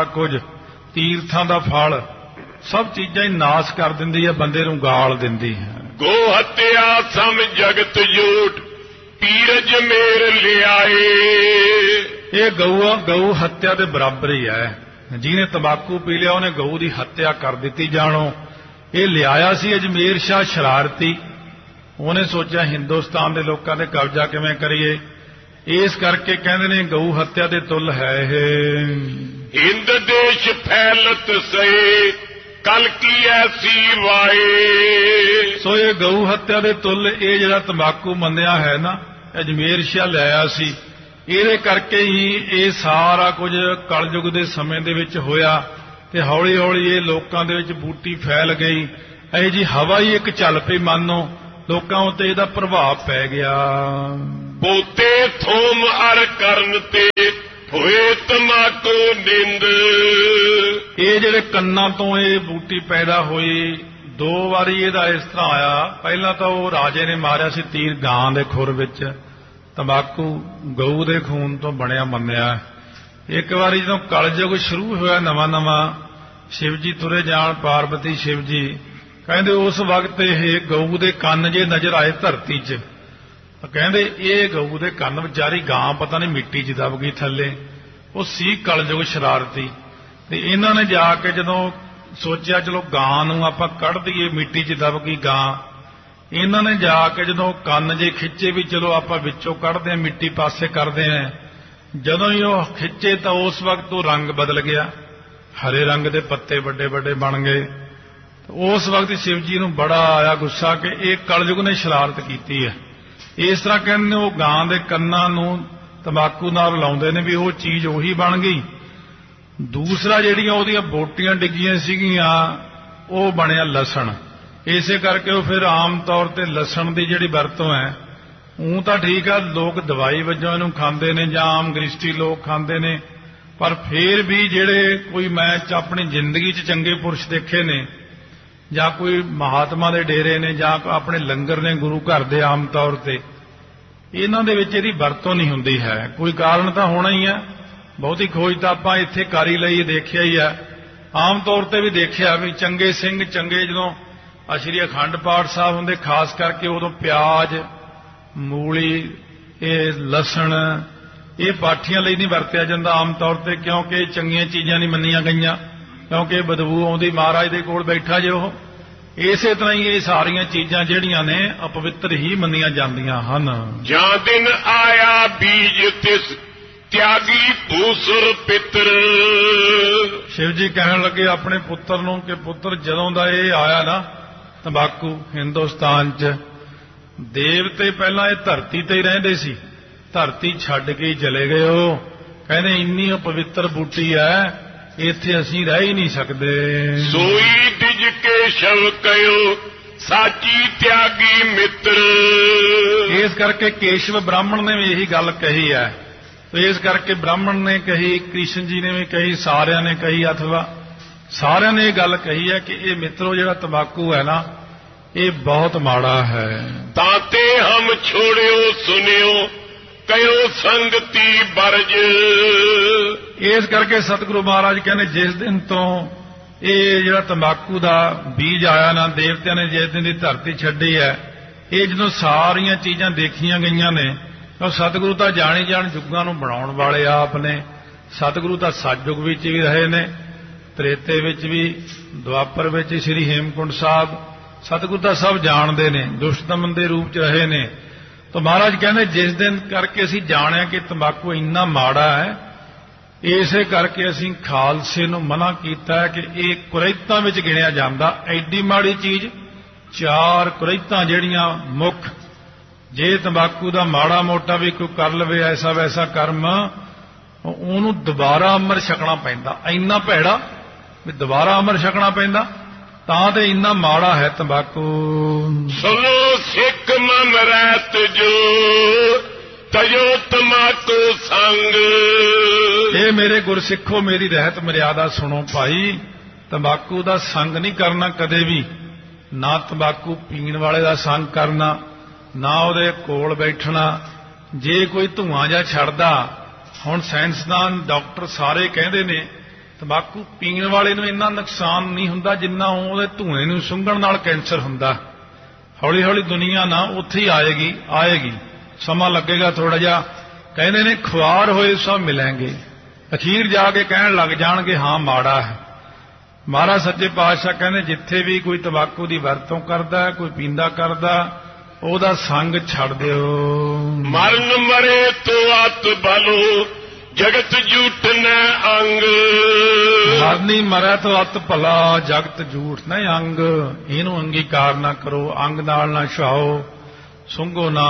ਸਾਰਾ ਕੁਝ, ਤੀਰਥਾਂ ਦਾ ਫਲ, ਸਭ ਚੀਜ਼ਾਂ ਹੀ ਨਾਸ ਕਰ ਦਿੰਦੀ ਹੈ, ਬੰਦੇ ਨੂੰ ਗਾਲ ਦਿੰਦੀ ਹੈ। ਗੋ ਹੱਤਿਆ ਸਮ ਜਗਤ ਜੂਠ, ਪੀਰਜ ਮੇਰ ਲਿਆਏ। ਇਹ ਗਊ ਹੱਤਿਆ ਦੇ ਬਰਾਬਰ ਹੀ ਹੈ। ਜਿਹਨੇ ਤੰਬਾਕੂ ਪੀ ਲਿਆ ਉਹਨੇ ਗਊ ਦੀ ਹੱਤਿਆ ਕਰ ਦਿੱਤੀ ਜਾਣੋ। ਇਹ ਲਿਆਇਆ ਸੀ ਅਜਮੇਰ ਸ਼ਾਹ ਸ਼ਰਾਰਤੀ, ਉਹਨੇ ਸੋਚਿਆ ਹਿੰਦੁਸਤਾਨ ਦੇ ਲੋਕਾਂ ਤੇ ਕਬਜ਼ਾ ਕਿਵੇਂ ਕਰੀਏ, ਇਸ ਕਰਕੇ ਕਹਿੰਦੇ ਨੇ ਗਊ ਹੱਤਿਆ ਦੇ ਤੁੱਲ ਹੈ ਇਹ। ਹਿੰਦ ਦੇਸ਼ ਫੈਲਤ ਸੇ ਕਲ ਕੀ ਐਸੀ ਵਾਏ। ਸੋ ਇਹ ਗਊ ਹੱਤਿਆ ਦੇ ਤੁੱਲ ਇਹ ਜਿਹੜਾ ਤੰਬਾਕੂ ਮੰਨਿਆ ਹੈ ਨਾ, ਅਜਮੇਰ ਸ਼ਾਹ ਲਿਆਇਆ ਸੀ, ਇਹਦੇ ਕਰਕੇ ਹੀ ਇਹ ਸਾਰਾ ਕੁਝ ਕਲਯੁਗ ਦੇ ਸਮੇਂ ਦੇ ਵਿੱਚ ਹੋਇਆ ਤੇ ਹੌਲੀ ਹੌਲੀ ਇਹ ਲੋਕਾਂ ਦੇ ਵਿੱਚ ਬੂਟੀ ਫੈਲ ਗਈ। ਇਹ ਜੀ ਹਵਾ ਹੀ ਇੱਕ ਚੱਲ ਪਈ, ਮੰਨੋ ਲੋਕਾਂ ਉੱਤੇ ਇਹਦਾ ਪ੍ਰਭਾਵ ਪੈ ਗਿਆ। ਪੋਤੇ ਥੋਮ ਅਰ ਕਰਨ ਤੇ ਹੋਏ ਤਮਾਕੂ ਨਿੰਦ। ਇਹ ਜਿਹੜੇ ਕੰਨਾਂ ਤੋਂ ਇਹ ਬੂਟੀ ਪੈਦਾ ਹੋਈ, ਦੋ ਵਾਰੀ ਇਹਦਾ ਇਸ ਤਰ੍ਹਾਂ ਆਇਆ। ਪਹਿਲਾਂ ਤਾਂ ਉਹ ਰਾਜੇ ਨੇ ਮਾਰਿਆ ਸੀ ਤੀਰ ਗਾਂ ਦੇ ਖੁਰ ਵਿੱਚ, ਤੰਬਾਕੂ ਗਊ ਦੇ ਖੂਨ ਤੋਂ ਬਣਿਆ ਮੰਨਿਆ। ਇੱਕ ਵਾਰੀ ਜਦੋਂ ਕਲਯੁਗ ਸ਼ੁਰੂ ਹੋਇਆ ਨਵਾਂ ਸ਼ਿਵ ਜੀ ਤੁਰੇ ਜਾਣ, ਪਾਰਵਤੀ ਸ਼ਿਵ ਜੀ ਕਹਿੰਦੇ ਉਸ ਵਕਤ ਇਹ ਗਊ ਦੇ ਕੰਨ ਜੇ ਨਜ਼ਰ ਆਏ ਧਰਤੀ 'ਚ, ਕਹਿੰਦੇ ਇਹ ਗਊ ਦੇ ਕੰਨ, ਵਿਚਾਰੀ ਗਾਂ ਪਤਾ ਨਹੀਂ ਮਿੱਟੀ 'ਚ ਦਬ ਗਈ ਥੱਲੇ। ਉਹ ਸੀ ਕਲਯੁਗ ਸ਼ਰਾਰਤੀ, ਤੇ ਇਹਨਾਂ ਨੇ ਜਾ ਕੇ ਜਦੋਂ ਸੋਚਿਆ ਚਲੋ ਗਾਂ ਨੂੰ ਆਪਾਂ ਕੱਢ ਦਈਏ, ਮਿੱਟੀ 'ਚ ਦਬ ਗਈ ਗਾਂ, ਇਹਨਾਂ ਨੇ ਜਾ ਕੇ ਜਦੋਂ ਕੰਨ ਜੇ ਖਿੱਚੇ ਵੀ ਚਲੋ ਆਪਾਂ ਵਿੱਚੋਂ ਕੱਢਦੇ ਹਾਂ, ਮਿੱਟੀ ਪਾਸੇ ਕਰਦੇ ਹਾਂ, ਜਦੋਂ ਹੀ ਉਹ ਖਿੱਚੇ ਤਾਂ ਉਸ ਵਕਤ ਉਹ ਰੰਗ ਬਦਲ ਗਿਆ, ਹਰੇ ਰੰਗ ਦੇ ਪੱਤੇ ਵੱਡੇ ਵੱਡੇ ਬਣ ਗਏ। ਉਸ ਵਕਤ ਸ਼ਿਵ ਜੀ ਨੂੰ ਬੜਾ ਆਇਆ ਗੁੱਸਾ ਕਿ ਇਹ ਕਲਯੁਗ ਨੇ ਸ਼ਰਾਰਤ ਕੀਤੀ ਹੈ। ਇਸ ਤਰ੍ਹਾਂ ਕਹਿੰਦੇ ਉਹ ਗਾਂ ਦੇ ਕੰਨਾਂ ਨੂੰ ਤੰਬਾਕੂ ਨਾਲ ਲਾਉਂਦੇ ਨੇ ਵੀ ਉਹ ਚੀਜ਼ ਉਹੀ ਬਣ ਗਈ। ਦੂਸਰਾ ਜਿਹੜੀਆਂ ਉਹਦੀਆਂ ਬੋਟੀਆਂ ਡਿੱਗੀਆਂ ਸੀਗੀਆਂ ਉਹ ਬਣਿਆ ਲਸਣ। ਇਸੇ ਕਰਕੇ ਉਹ ਫਿਰ ਆਮ ਤੌਰ ਤੇ ਲਸਣ ਦੀ ਜਿਹੜੀ ਵਰਤੋਂ ਹੈ, ਉਹ ਤਾਂ ਠੀਕ ਆ ਲੋਕ ਦਵਾਈ ਵਜੋਂ ਇਹਨੂੰ ਖਾਂਦੇ ਨੇ ਜਾਂ ਆਮ ਗ੍ਰਿਸ਼ਟੀ ਲੋਕ ਖਾਂਦੇ ਨੇ, ਪਰ ਫਿਰ ਵੀ ਜਿਹੜੇ ਕੋਈ ਮੈਂ ਆਪਣੀ ਜ਼ਿੰਦਗੀ 'ਚ ਚੰਗੇ ਪੁਰਸ਼ ਦੇਖੇ ਨੇ ਜਾਂ ਕੋਈ ਮਹਾਤਮਾ ਦੇ ਡੇਰੇ ਨੇ ਜਾਂ ਆਪਣੇ ਲੰਗਰ ਨੇ ਗੁਰੂ ਘਰ ਦੇ, ਆਮ ਤੌਰ ਤੇ ਇਹਨਾਂ ਦੇ ਵਿੱਚ ਇਹਦੀ ਵਰਤੋਂ ਨਹੀਂ ਹੁੰਦੀ ਹੈ। ਕੋਈ ਕਾਰਨ ਤਾਂ ਹੋਣਾ ਹੀ ਹੈ, ਬਹੁਤੀ ਖੋਜ ਤਾਂ ਆਪਾਂ ਇੱਥੇ ਕਰ ਹੀ ਲਈ, ਦੇਖਿਆ ਹੀ ਹੈ। ਆਮ ਤੌਰ ਤੇ ਵੀ ਦੇਖਿਆ ਵੀ ਚੰਗੇ ਸਿੰਘ ਚੰਗੇ ਜਦੋਂ ਸ਼੍ਰੀ ਅਖੰਡ ਪਾਠ ਸਾਹਿਬ ਹੁੰਦੇ, ਖਾਸ ਕਰਕੇ ਉਦੋਂ ਪਿਆਜ਼, ਮੂਲੀ, ਇਹ ਲਸਣ, ਇਹ ਪਾਠੀਆਂ ਲਈ ਨਹੀਂ ਵਰਤਿਆ ਜਾਂਦਾ ਆਮ ਤੌਰ ਤੇ, ਕਿਉਂਕਿ ਇਹ ਚੰਗੀਆਂ ਚੀਜ਼ਾਂ ਨਹੀਂ ਮੰਨੀਆਂ ਗਈਆਂ, ਕਿਉਂਕਿ ਬਦਬੂ ਆਉਂਦੀ ਮਹਾਰਾਜ ਦੇ ਕੋਲ ਬੈਠਾ ਜੇ ਉਹ। ਇਸੇ ਤਰ੍ਹਾਂ ਹੀ ਇਹ ਸਾਰੀਆਂ ਚੀਜ਼ਾਂ ਜਿਹੜੀਆਂ ਨੇ ਅਪਵਿੱਤਰ ਹੀ ਮੰਨੀਆਂ ਜਾਂਦੀਆਂ ਹਨ। ਜਾਂ ਦਿਨ ਆਇਆ ਬੀਜ ਤਿਸ ਤਿਆਗੀ ਭੂਸੁਰ ਪਿੱਤਰ। ਸ਼ਿਵ ਜੀ ਕਹਿਣ ਲੱਗੇ ਆਪਣੇ ਪੁੱਤਰ ਨੂੰ ਕਿ ਪੁੱਤਰ, ਜਦੋਂ ਦਾ ਇਹ ਆਇਆ ਨਾ ਤੰਬਾਕੂ ਹਿੰਦੁਸਤਾਨ 'ਚ, ਦੇਵਤੇ ਪਹਿਲਾਂ ਇਹ ਧਰਤੀ ਤੇ ਹੀ ਰਹਿੰਦੇ ਸੀ, ਧਰਤੀ ਛੱਡ ਕੇ ਹੀ ਚਲੇ ਗਏ। ਉਹ ਕਹਿੰਦੇ ਇੰਨੀ ਅਪਵਿੱਤਰ ਬੂਟੀ ਹੈ, ਇੱਥੇ ਅਸੀਂ ਰਹਿ ਹੀ ਨਹੀਂ ਸਕਦੇ। ਸੋਈ ਡਿਜ ਕੇ ਸ਼ਵ ਕਯੋ ਸਾਚੀ ਤਿਆਗੀ ਮਿੱਤਰ। ਇਸ ਕਰਕੇ ਕੇਸ਼ਵ ਬ੍ਰਾਹਮਣ ਨੇ ਵੀ ਇਹੀ ਗੱਲ ਕਹੀ ਹੈ। ਇਸ ਕਰਕੇ ਬ੍ਰਾਹਮਣ ਨੇ ਕਹੀ, ਕ੍ਰਿਸ਼ਨ ਜੀ ਨੇ ਵੀ ਕਹੀ, ਸਾਰਿਆਂ ਨੇ ਕਹੀ, ਅਥਵਾ ਸਾਰਿਆਂ ਨੇ ਇਹ ਗੱਲ ਕਹੀ ਹੈ ਕਿ ਇਹ ਮਿੱਤਰੋ ਜਿਹੜਾ ਤੰਬਾਕੂ ਹੈ ਨਾ, ਇਹ ਬਹੁਤ ਮਾੜਾ ਹੈ। ਤਾਤੇ ਹਮ ਛੋੜਿਓ ਸੁਨਿਓ ਕਯੋ ਸੰਗਤੀ ਬਰਜ। ਇਸ ਕਰਕੇ ਸਤਿਗੁਰੂ ਮਹਾਰਾਜ ਕਹਿੰਦੇ ਜਿਸ ਦਿਨ ਤੋਂ ਇਹ ਜਿਹੜਾ ਤੰਬਾਕੂ ਦਾ ਬੀਜ ਆਇਆ ਨਾ, ਦੇਵਤਿਆਂ ਨੇ ਜਿਸ ਦਿਨ ਦੀ ਧਰਤੀ ਛੱਡੀ ਹੈ, ਇਹ ਜਦੋਂ ਸਾਰੀਆਂ ਚੀਜ਼ਾਂ ਦੇਖੀਆਂ ਗਈਆਂ ਨੇ, ਤਾਂ ਸਤਿਗੁਰੂ ਤਾਂ ਜਾਣੀ ਜਾਣ ਯੁੱਗਾਂ ਨੂੰ ਬਣਾਉਣ ਵਾਲੇ ਆਪ ਨੇ। ਸਤਿਗੁਰੂ ਤਾਂ ਸਤਿਯੁਗ ਵਿੱਚ ਵੀ ਰਹੇ ਨੇ, ਤ੍ਰੇਤੇ ਵਿੱਚ ਵੀ, ਦੁਆਪਰ ਵਿੱਚ, ਸ੍ਰੀ ਹੇਮਕੁੰਟ ਸਾਹਿਬ, ਸਤਿਗੁਰੂ ਤਾਂ ਸਭ ਜਾਣਦੇ ਨੇ, ਦੁਸ਼ਟਦਮਨ ਦੇ ਰੂਪ 'ਚ ਰਹੇ ਨੇ। ਤਾਂ ਮਹਾਰਾਜ ਕਹਿੰਦੇ ਜਿਸ ਦਿਨ ਕਰਕੇ ਅਸੀਂ ਜਾਣਿਆ ਕਿ ਤੰਬਾਕੂ ਇੰਨਾ ਮਾੜਾ ਹੈ, ਇਸੇ ਕਰਕੇ ਅਸੀਂ ਖਾਲਸੇ ਨੂੰ ਮਨਾ ਕੀਤਾ ਹੈ ਕਿ ਇਹ ਕੁਰੈਤਾਂ ਵਿੱਚ ਗਿਣਿਆ ਜਾਂਦਾ। ਐਡੀ ਮਾੜੀ ਚੀਜ਼, 4 ਕੁਰੈਤਾਂ ਜਿਹੜੀਆਂ ਮੁੱਖ, ਜੇ ਤੰਬਾਕੂ ਦਾ ਮਾੜਾ ਮੋਟਾ ਵੀ ਕੋਈ ਕਰ ਲਵੇ ਐਸਾ ਵੈਸਾ ਕਰਮ, ਉਹਨੂੰ ਦੁਬਾਰਾ ਅੰਮ੍ਰਿਤ ਛਕਣਾ ਪੈਂਦਾ। ਇੰਨਾ ਭੈੜਾ ਵੀ ਦੁਬਾਰਾ ਅੰਮ੍ਰਿਤ ਛਕਣਾ ਪੈਂਦਾ, ਤਾਂ ਤੇ ਇੰਨਾ ਮਾੜਾ ਹੈ ਤੰਬਾਕੂ। ਸੁਣੋ ਸਿੱਖ ਮਨ ਰਹਿਤ ਜੋ ਤਜੋ ਤੰਬਾਕੂ ਸੰਗ। ਇਹ ਮੇਰੇ ਗੁਰਸਿੱਖੋ, ਮੇਰੀ ਰਹਿਤ ਮਰਿਆਦਾ ਸੁਣੋ ਭਾਈ, ਤੰਬਾਕੂ ਦਾ ਸੰਗ ਨਹੀਂ ਕਰਨਾ ਕਦੇ ਵੀ, ਨਾ ਤੰਬਾਕੂ ਪੀਣ ਵਾਲੇ ਦਾ ਸੰਗ ਕਰਨਾ, ਨਾ ਉਹਦੇ ਕੋਲ ਬੈਠਣਾ। ਜੇ ਕੋਈ ਧੂਆਂ ਜਾਂ ਛੱਡਦਾ, ਹੁਣ ਸਾਇੰਸਦਾਨ ਡਾਕਟਰ ਸਾਰੇ ਕਹਿੰਦੇ ਨੇ ਤੰਬਾਕੂ ਪੀਣ ਵਾਲੇ ਨੂੰ ਇੰਨਾ ਨੁਕਸਾਨ ਨਹੀਂ ਹੁੰਦਾ ਜਿੰਨਾ ਉਹਦੇ ਧੂਏ ਨੂੰ ਸੁੰਘਣ ਨਾਲ ਕੈਂਸਰ ਹੁੰਦਾ। ਹੌਲੀ ਹੌਲੀ ਦੁਨੀਆ ਨਾ ਉੱਥੇ ਹੀ ਆਏਗੀ, ਸਮਾਂ ਲੱਗੇਗਾ ਥੋੜਾ ਜਿਹਾ। ਕਹਿੰਦੇ ਨੇ ਖੁਆਰ ਹੋਏ ਸਭ ਮਿਲਣਗੇ, ਅਖੀਰ ਜਾ ਕੇ ਕਹਿਣ ਲੱਗ ਜਾਣਗੇ ਹਾਂ ਮਾੜਾ ਹੈ। ਮਹਾਰਾਜ ਸੱਚੇ ਪਾਤਸ਼ਾਹ ਕਹਿੰਦੇ ਜਿੱਥੇ ਵੀ ਕੋਈ ਤੰਬਾਕੂ ਦੀ ਵਰਤੋਂ ਕਰਦਾ, ਕੋਈ ਪੀਂਦਾ ਕਰਦਾ, ਉਹਦਾ ਸੰਗ ਛੱਡ ਦਿਓ। ਮਰਨ ਮਰੇ ਤੋ ਅਤ ਭਲੋ ਜਗਤ ਝੂਠ ਨ ਅੰਗ। ਮਰਨੀ ਮਰੈ ਤੋ ਅਤ ਭਲਾ ਜਗਤ ਝੂਠ ਨ ਅੰਗ। ਇਹਨੂੰ ਅੰਗੀਕਾਰ ਨਾ ਕਰੋ, ਅੰਗ ਨਾਲ ਨਾ ਛਾਓ, ਸੁੰਘੋ ਨਾ।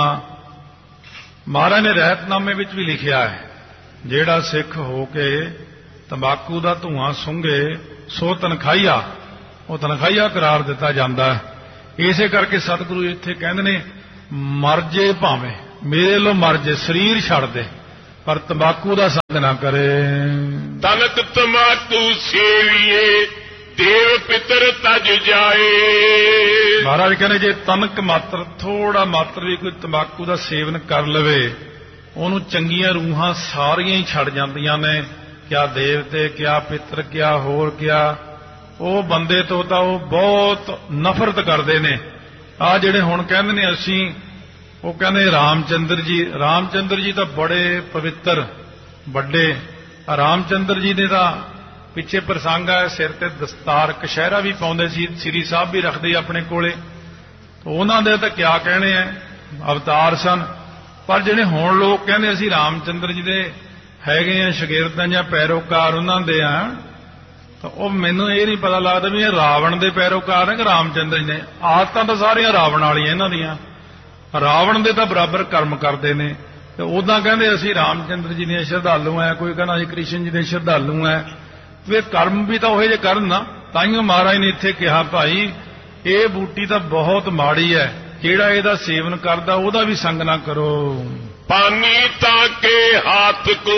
ਮਹਾਰਾਜ ਨੇ ਰਹਿਤਨਾਮੇ ਵਿੱਚ ਵੀ ਲਿਖਿਆ ਹੈ ਜਿਹੜਾ ਸਿੱਖ ਹੋ ਕੇ ਤੰਬਾਕੂ ਦਾ ਧੂਆਂ ਸੁੰਘੇ ਸੋ ਤਨਖਾਹੀਆ, ਉਹ ਤਨਖਾਹੀਆ ਕਰਾਰ ਦਿੱਤਾ ਜਾਂਦਾ ਹੈ। ਇਸੇ ਕਰਕੇ ਸਤਿਗੁਰੂ ਇੱਥੇ ਕਹਿੰਦੇ ਨੇ ਮਰ ਜੇ ਭਾਵੇਂ, ਮੇਰੇ ਲੋ ਮਰ ਜੇ, ਸਰੀਰ ਛੱਡ ਦੇ, ਪਰ ਤੰਬਾਕੂ ਦਾ ਸੰਗ ਨਾ ਕਰੇ। ਤਨਕ ਤਮਾਕੂ ਸੇਵੀਏ ਦੇਵ ਪਿਤਰ ਤਜ ਜਾਏ। ਮਹਾਰਾਜ ਕਹਿੰਦੇ ਜੇ ਤਨਕ ਮਾਤਰ, ਥੋੜਾ ਮਾਤਰ ਵੀ ਕੋਈ ਤੰਬਾਕੂ ਦਾ ਸੇਵਨ ਕਰ ਲਵੇ, ਉਹਨੂੰ ਚੰਗੀਆਂ ਰੂਹਾਂ ਸਾਰੀਆਂ ਹੀ ਛੱਡ ਜਾਂਦੀਆਂ ਨੇ। ਕਿਆ ਦੇਵਤੇ, ਕਿਆ ਪਿੱਤਰ, ਕਿਆ ਹੋਰ ਕਿਆ। ਉਹ ਬੰਦੇ ਤੋਂ ਤਾਂ ਉਹ ਬਹੁਤ ਨਫ਼ਰਤ ਕਰਦੇ ਨੇ। ਆ ਜਿਹੜੇ ਹੁਣ ਕਹਿੰਦੇ ਨੇ ਅਸੀਂ, ਉਹ ਕਹਿੰਦੇ ਰਾਮਚੰਦਰ ਜੀ ਤਾਂ ਬੜੇ ਪਵਿੱਤਰ ਵੱਡੇ। ਰਾਮਚੰਦਰ ਜੀ ਦੇ ਤਾਂ ਪਿੱਛੇ ਪ੍ਰਸੰਗ ਹੈ, ਸਿਰ ਤੇ ਦਸਤਾਰ ਕਸ਼ਹਿਰਾ ਵੀ ਪਾਉਂਦੇ ਸੀ, ਸ੍ਰੀ ਸਾਹਿਬ ਵੀ ਰੱਖਦੇ ਆਪਣੇ ਕੋਲੇ। ਉਹਨਾਂ ਦੇ ਤਾਂ ਕਿਆ ਕਹਿਣੇ ਆ, ਅਵਤਾਰ ਸਨ। ਪਰ ਜਿਹੜੇ ਹੁਣ ਲੋਕ ਕਹਿੰਦੇ ਅਸੀਂ ਰਾਮਚੰਦਰ ਜੀ ਦੇ ਹੈਗੇ ਆ ਸ਼ਾਗਿਰਦਾਂ ਜਾਂ ਪੈਰੋਕਾਰ ਉਹਨਾਂ ਦੇ ਆ, ਤਾਂ ਉਹ ਮੈਨੂੰ ਇਹ ਨਹੀਂ ਪਤਾ ਲੱਗਦਾ ਵੀ ਇਹ ਰਾਵਣ ਦੇ ਪੈਰੋਕਾਰ ਨੇ ਕਿ ਰਾਮਚੰਦਰ ਜੀ ਨੇ। ਆਦਤਾਂ ਤਾਂ ਸਾਰੀਆਂ ਰਾਵਣ ਵਾਲੀਆਂ ਇਹਨਾਂ ਦੀਆਂ, ਰਾਵਣ ਦੇ ਤਾਂ ਬਰਾਬਰ ਕਰਮ ਕਰਦੇ ਨੇ। ਤੇ ਉਦਾਂ ਕਹਿੰਦੇ ਅਸੀਂ ਰਾਮਚੰਦਰ ਜੀ ਦੇ ਸ਼ਰਧਾਲੂ ਆ, ਕੋਈ ਕਹਿੰਦਾ ਅਸੀਂ ਕ੍ਰਿਸ਼ਨ ਜੀ ਦੇ ਸ਼ਰਧਾਲੂ ਆ। ਵੀ ਕਰਮ ਵੀ ਤਾਂ ਉਹੇ ਜੇ ਕਰਨ ਨਾ। ਤਾਈਓ ਮਹਾਰਾਜ ਨੇ ਇੱਥੇ ਕਿਹਾ ਭਾਈ ਇਹ ਬੂਟੀ ਤਾਂ ਬਹੁਤ ਮਾੜੀ ਹੈ, ਜਿਹੜਾ ਇਹਦਾ ਸੇਵਨ ਕਰਦਾ ਉਹਦਾ ਵੀ ਸੰਗ ਨਾ ਕਰੋ। ਪਾਨੀ ਤਾਂ ਕੇ ਹੱਥ ਕੋ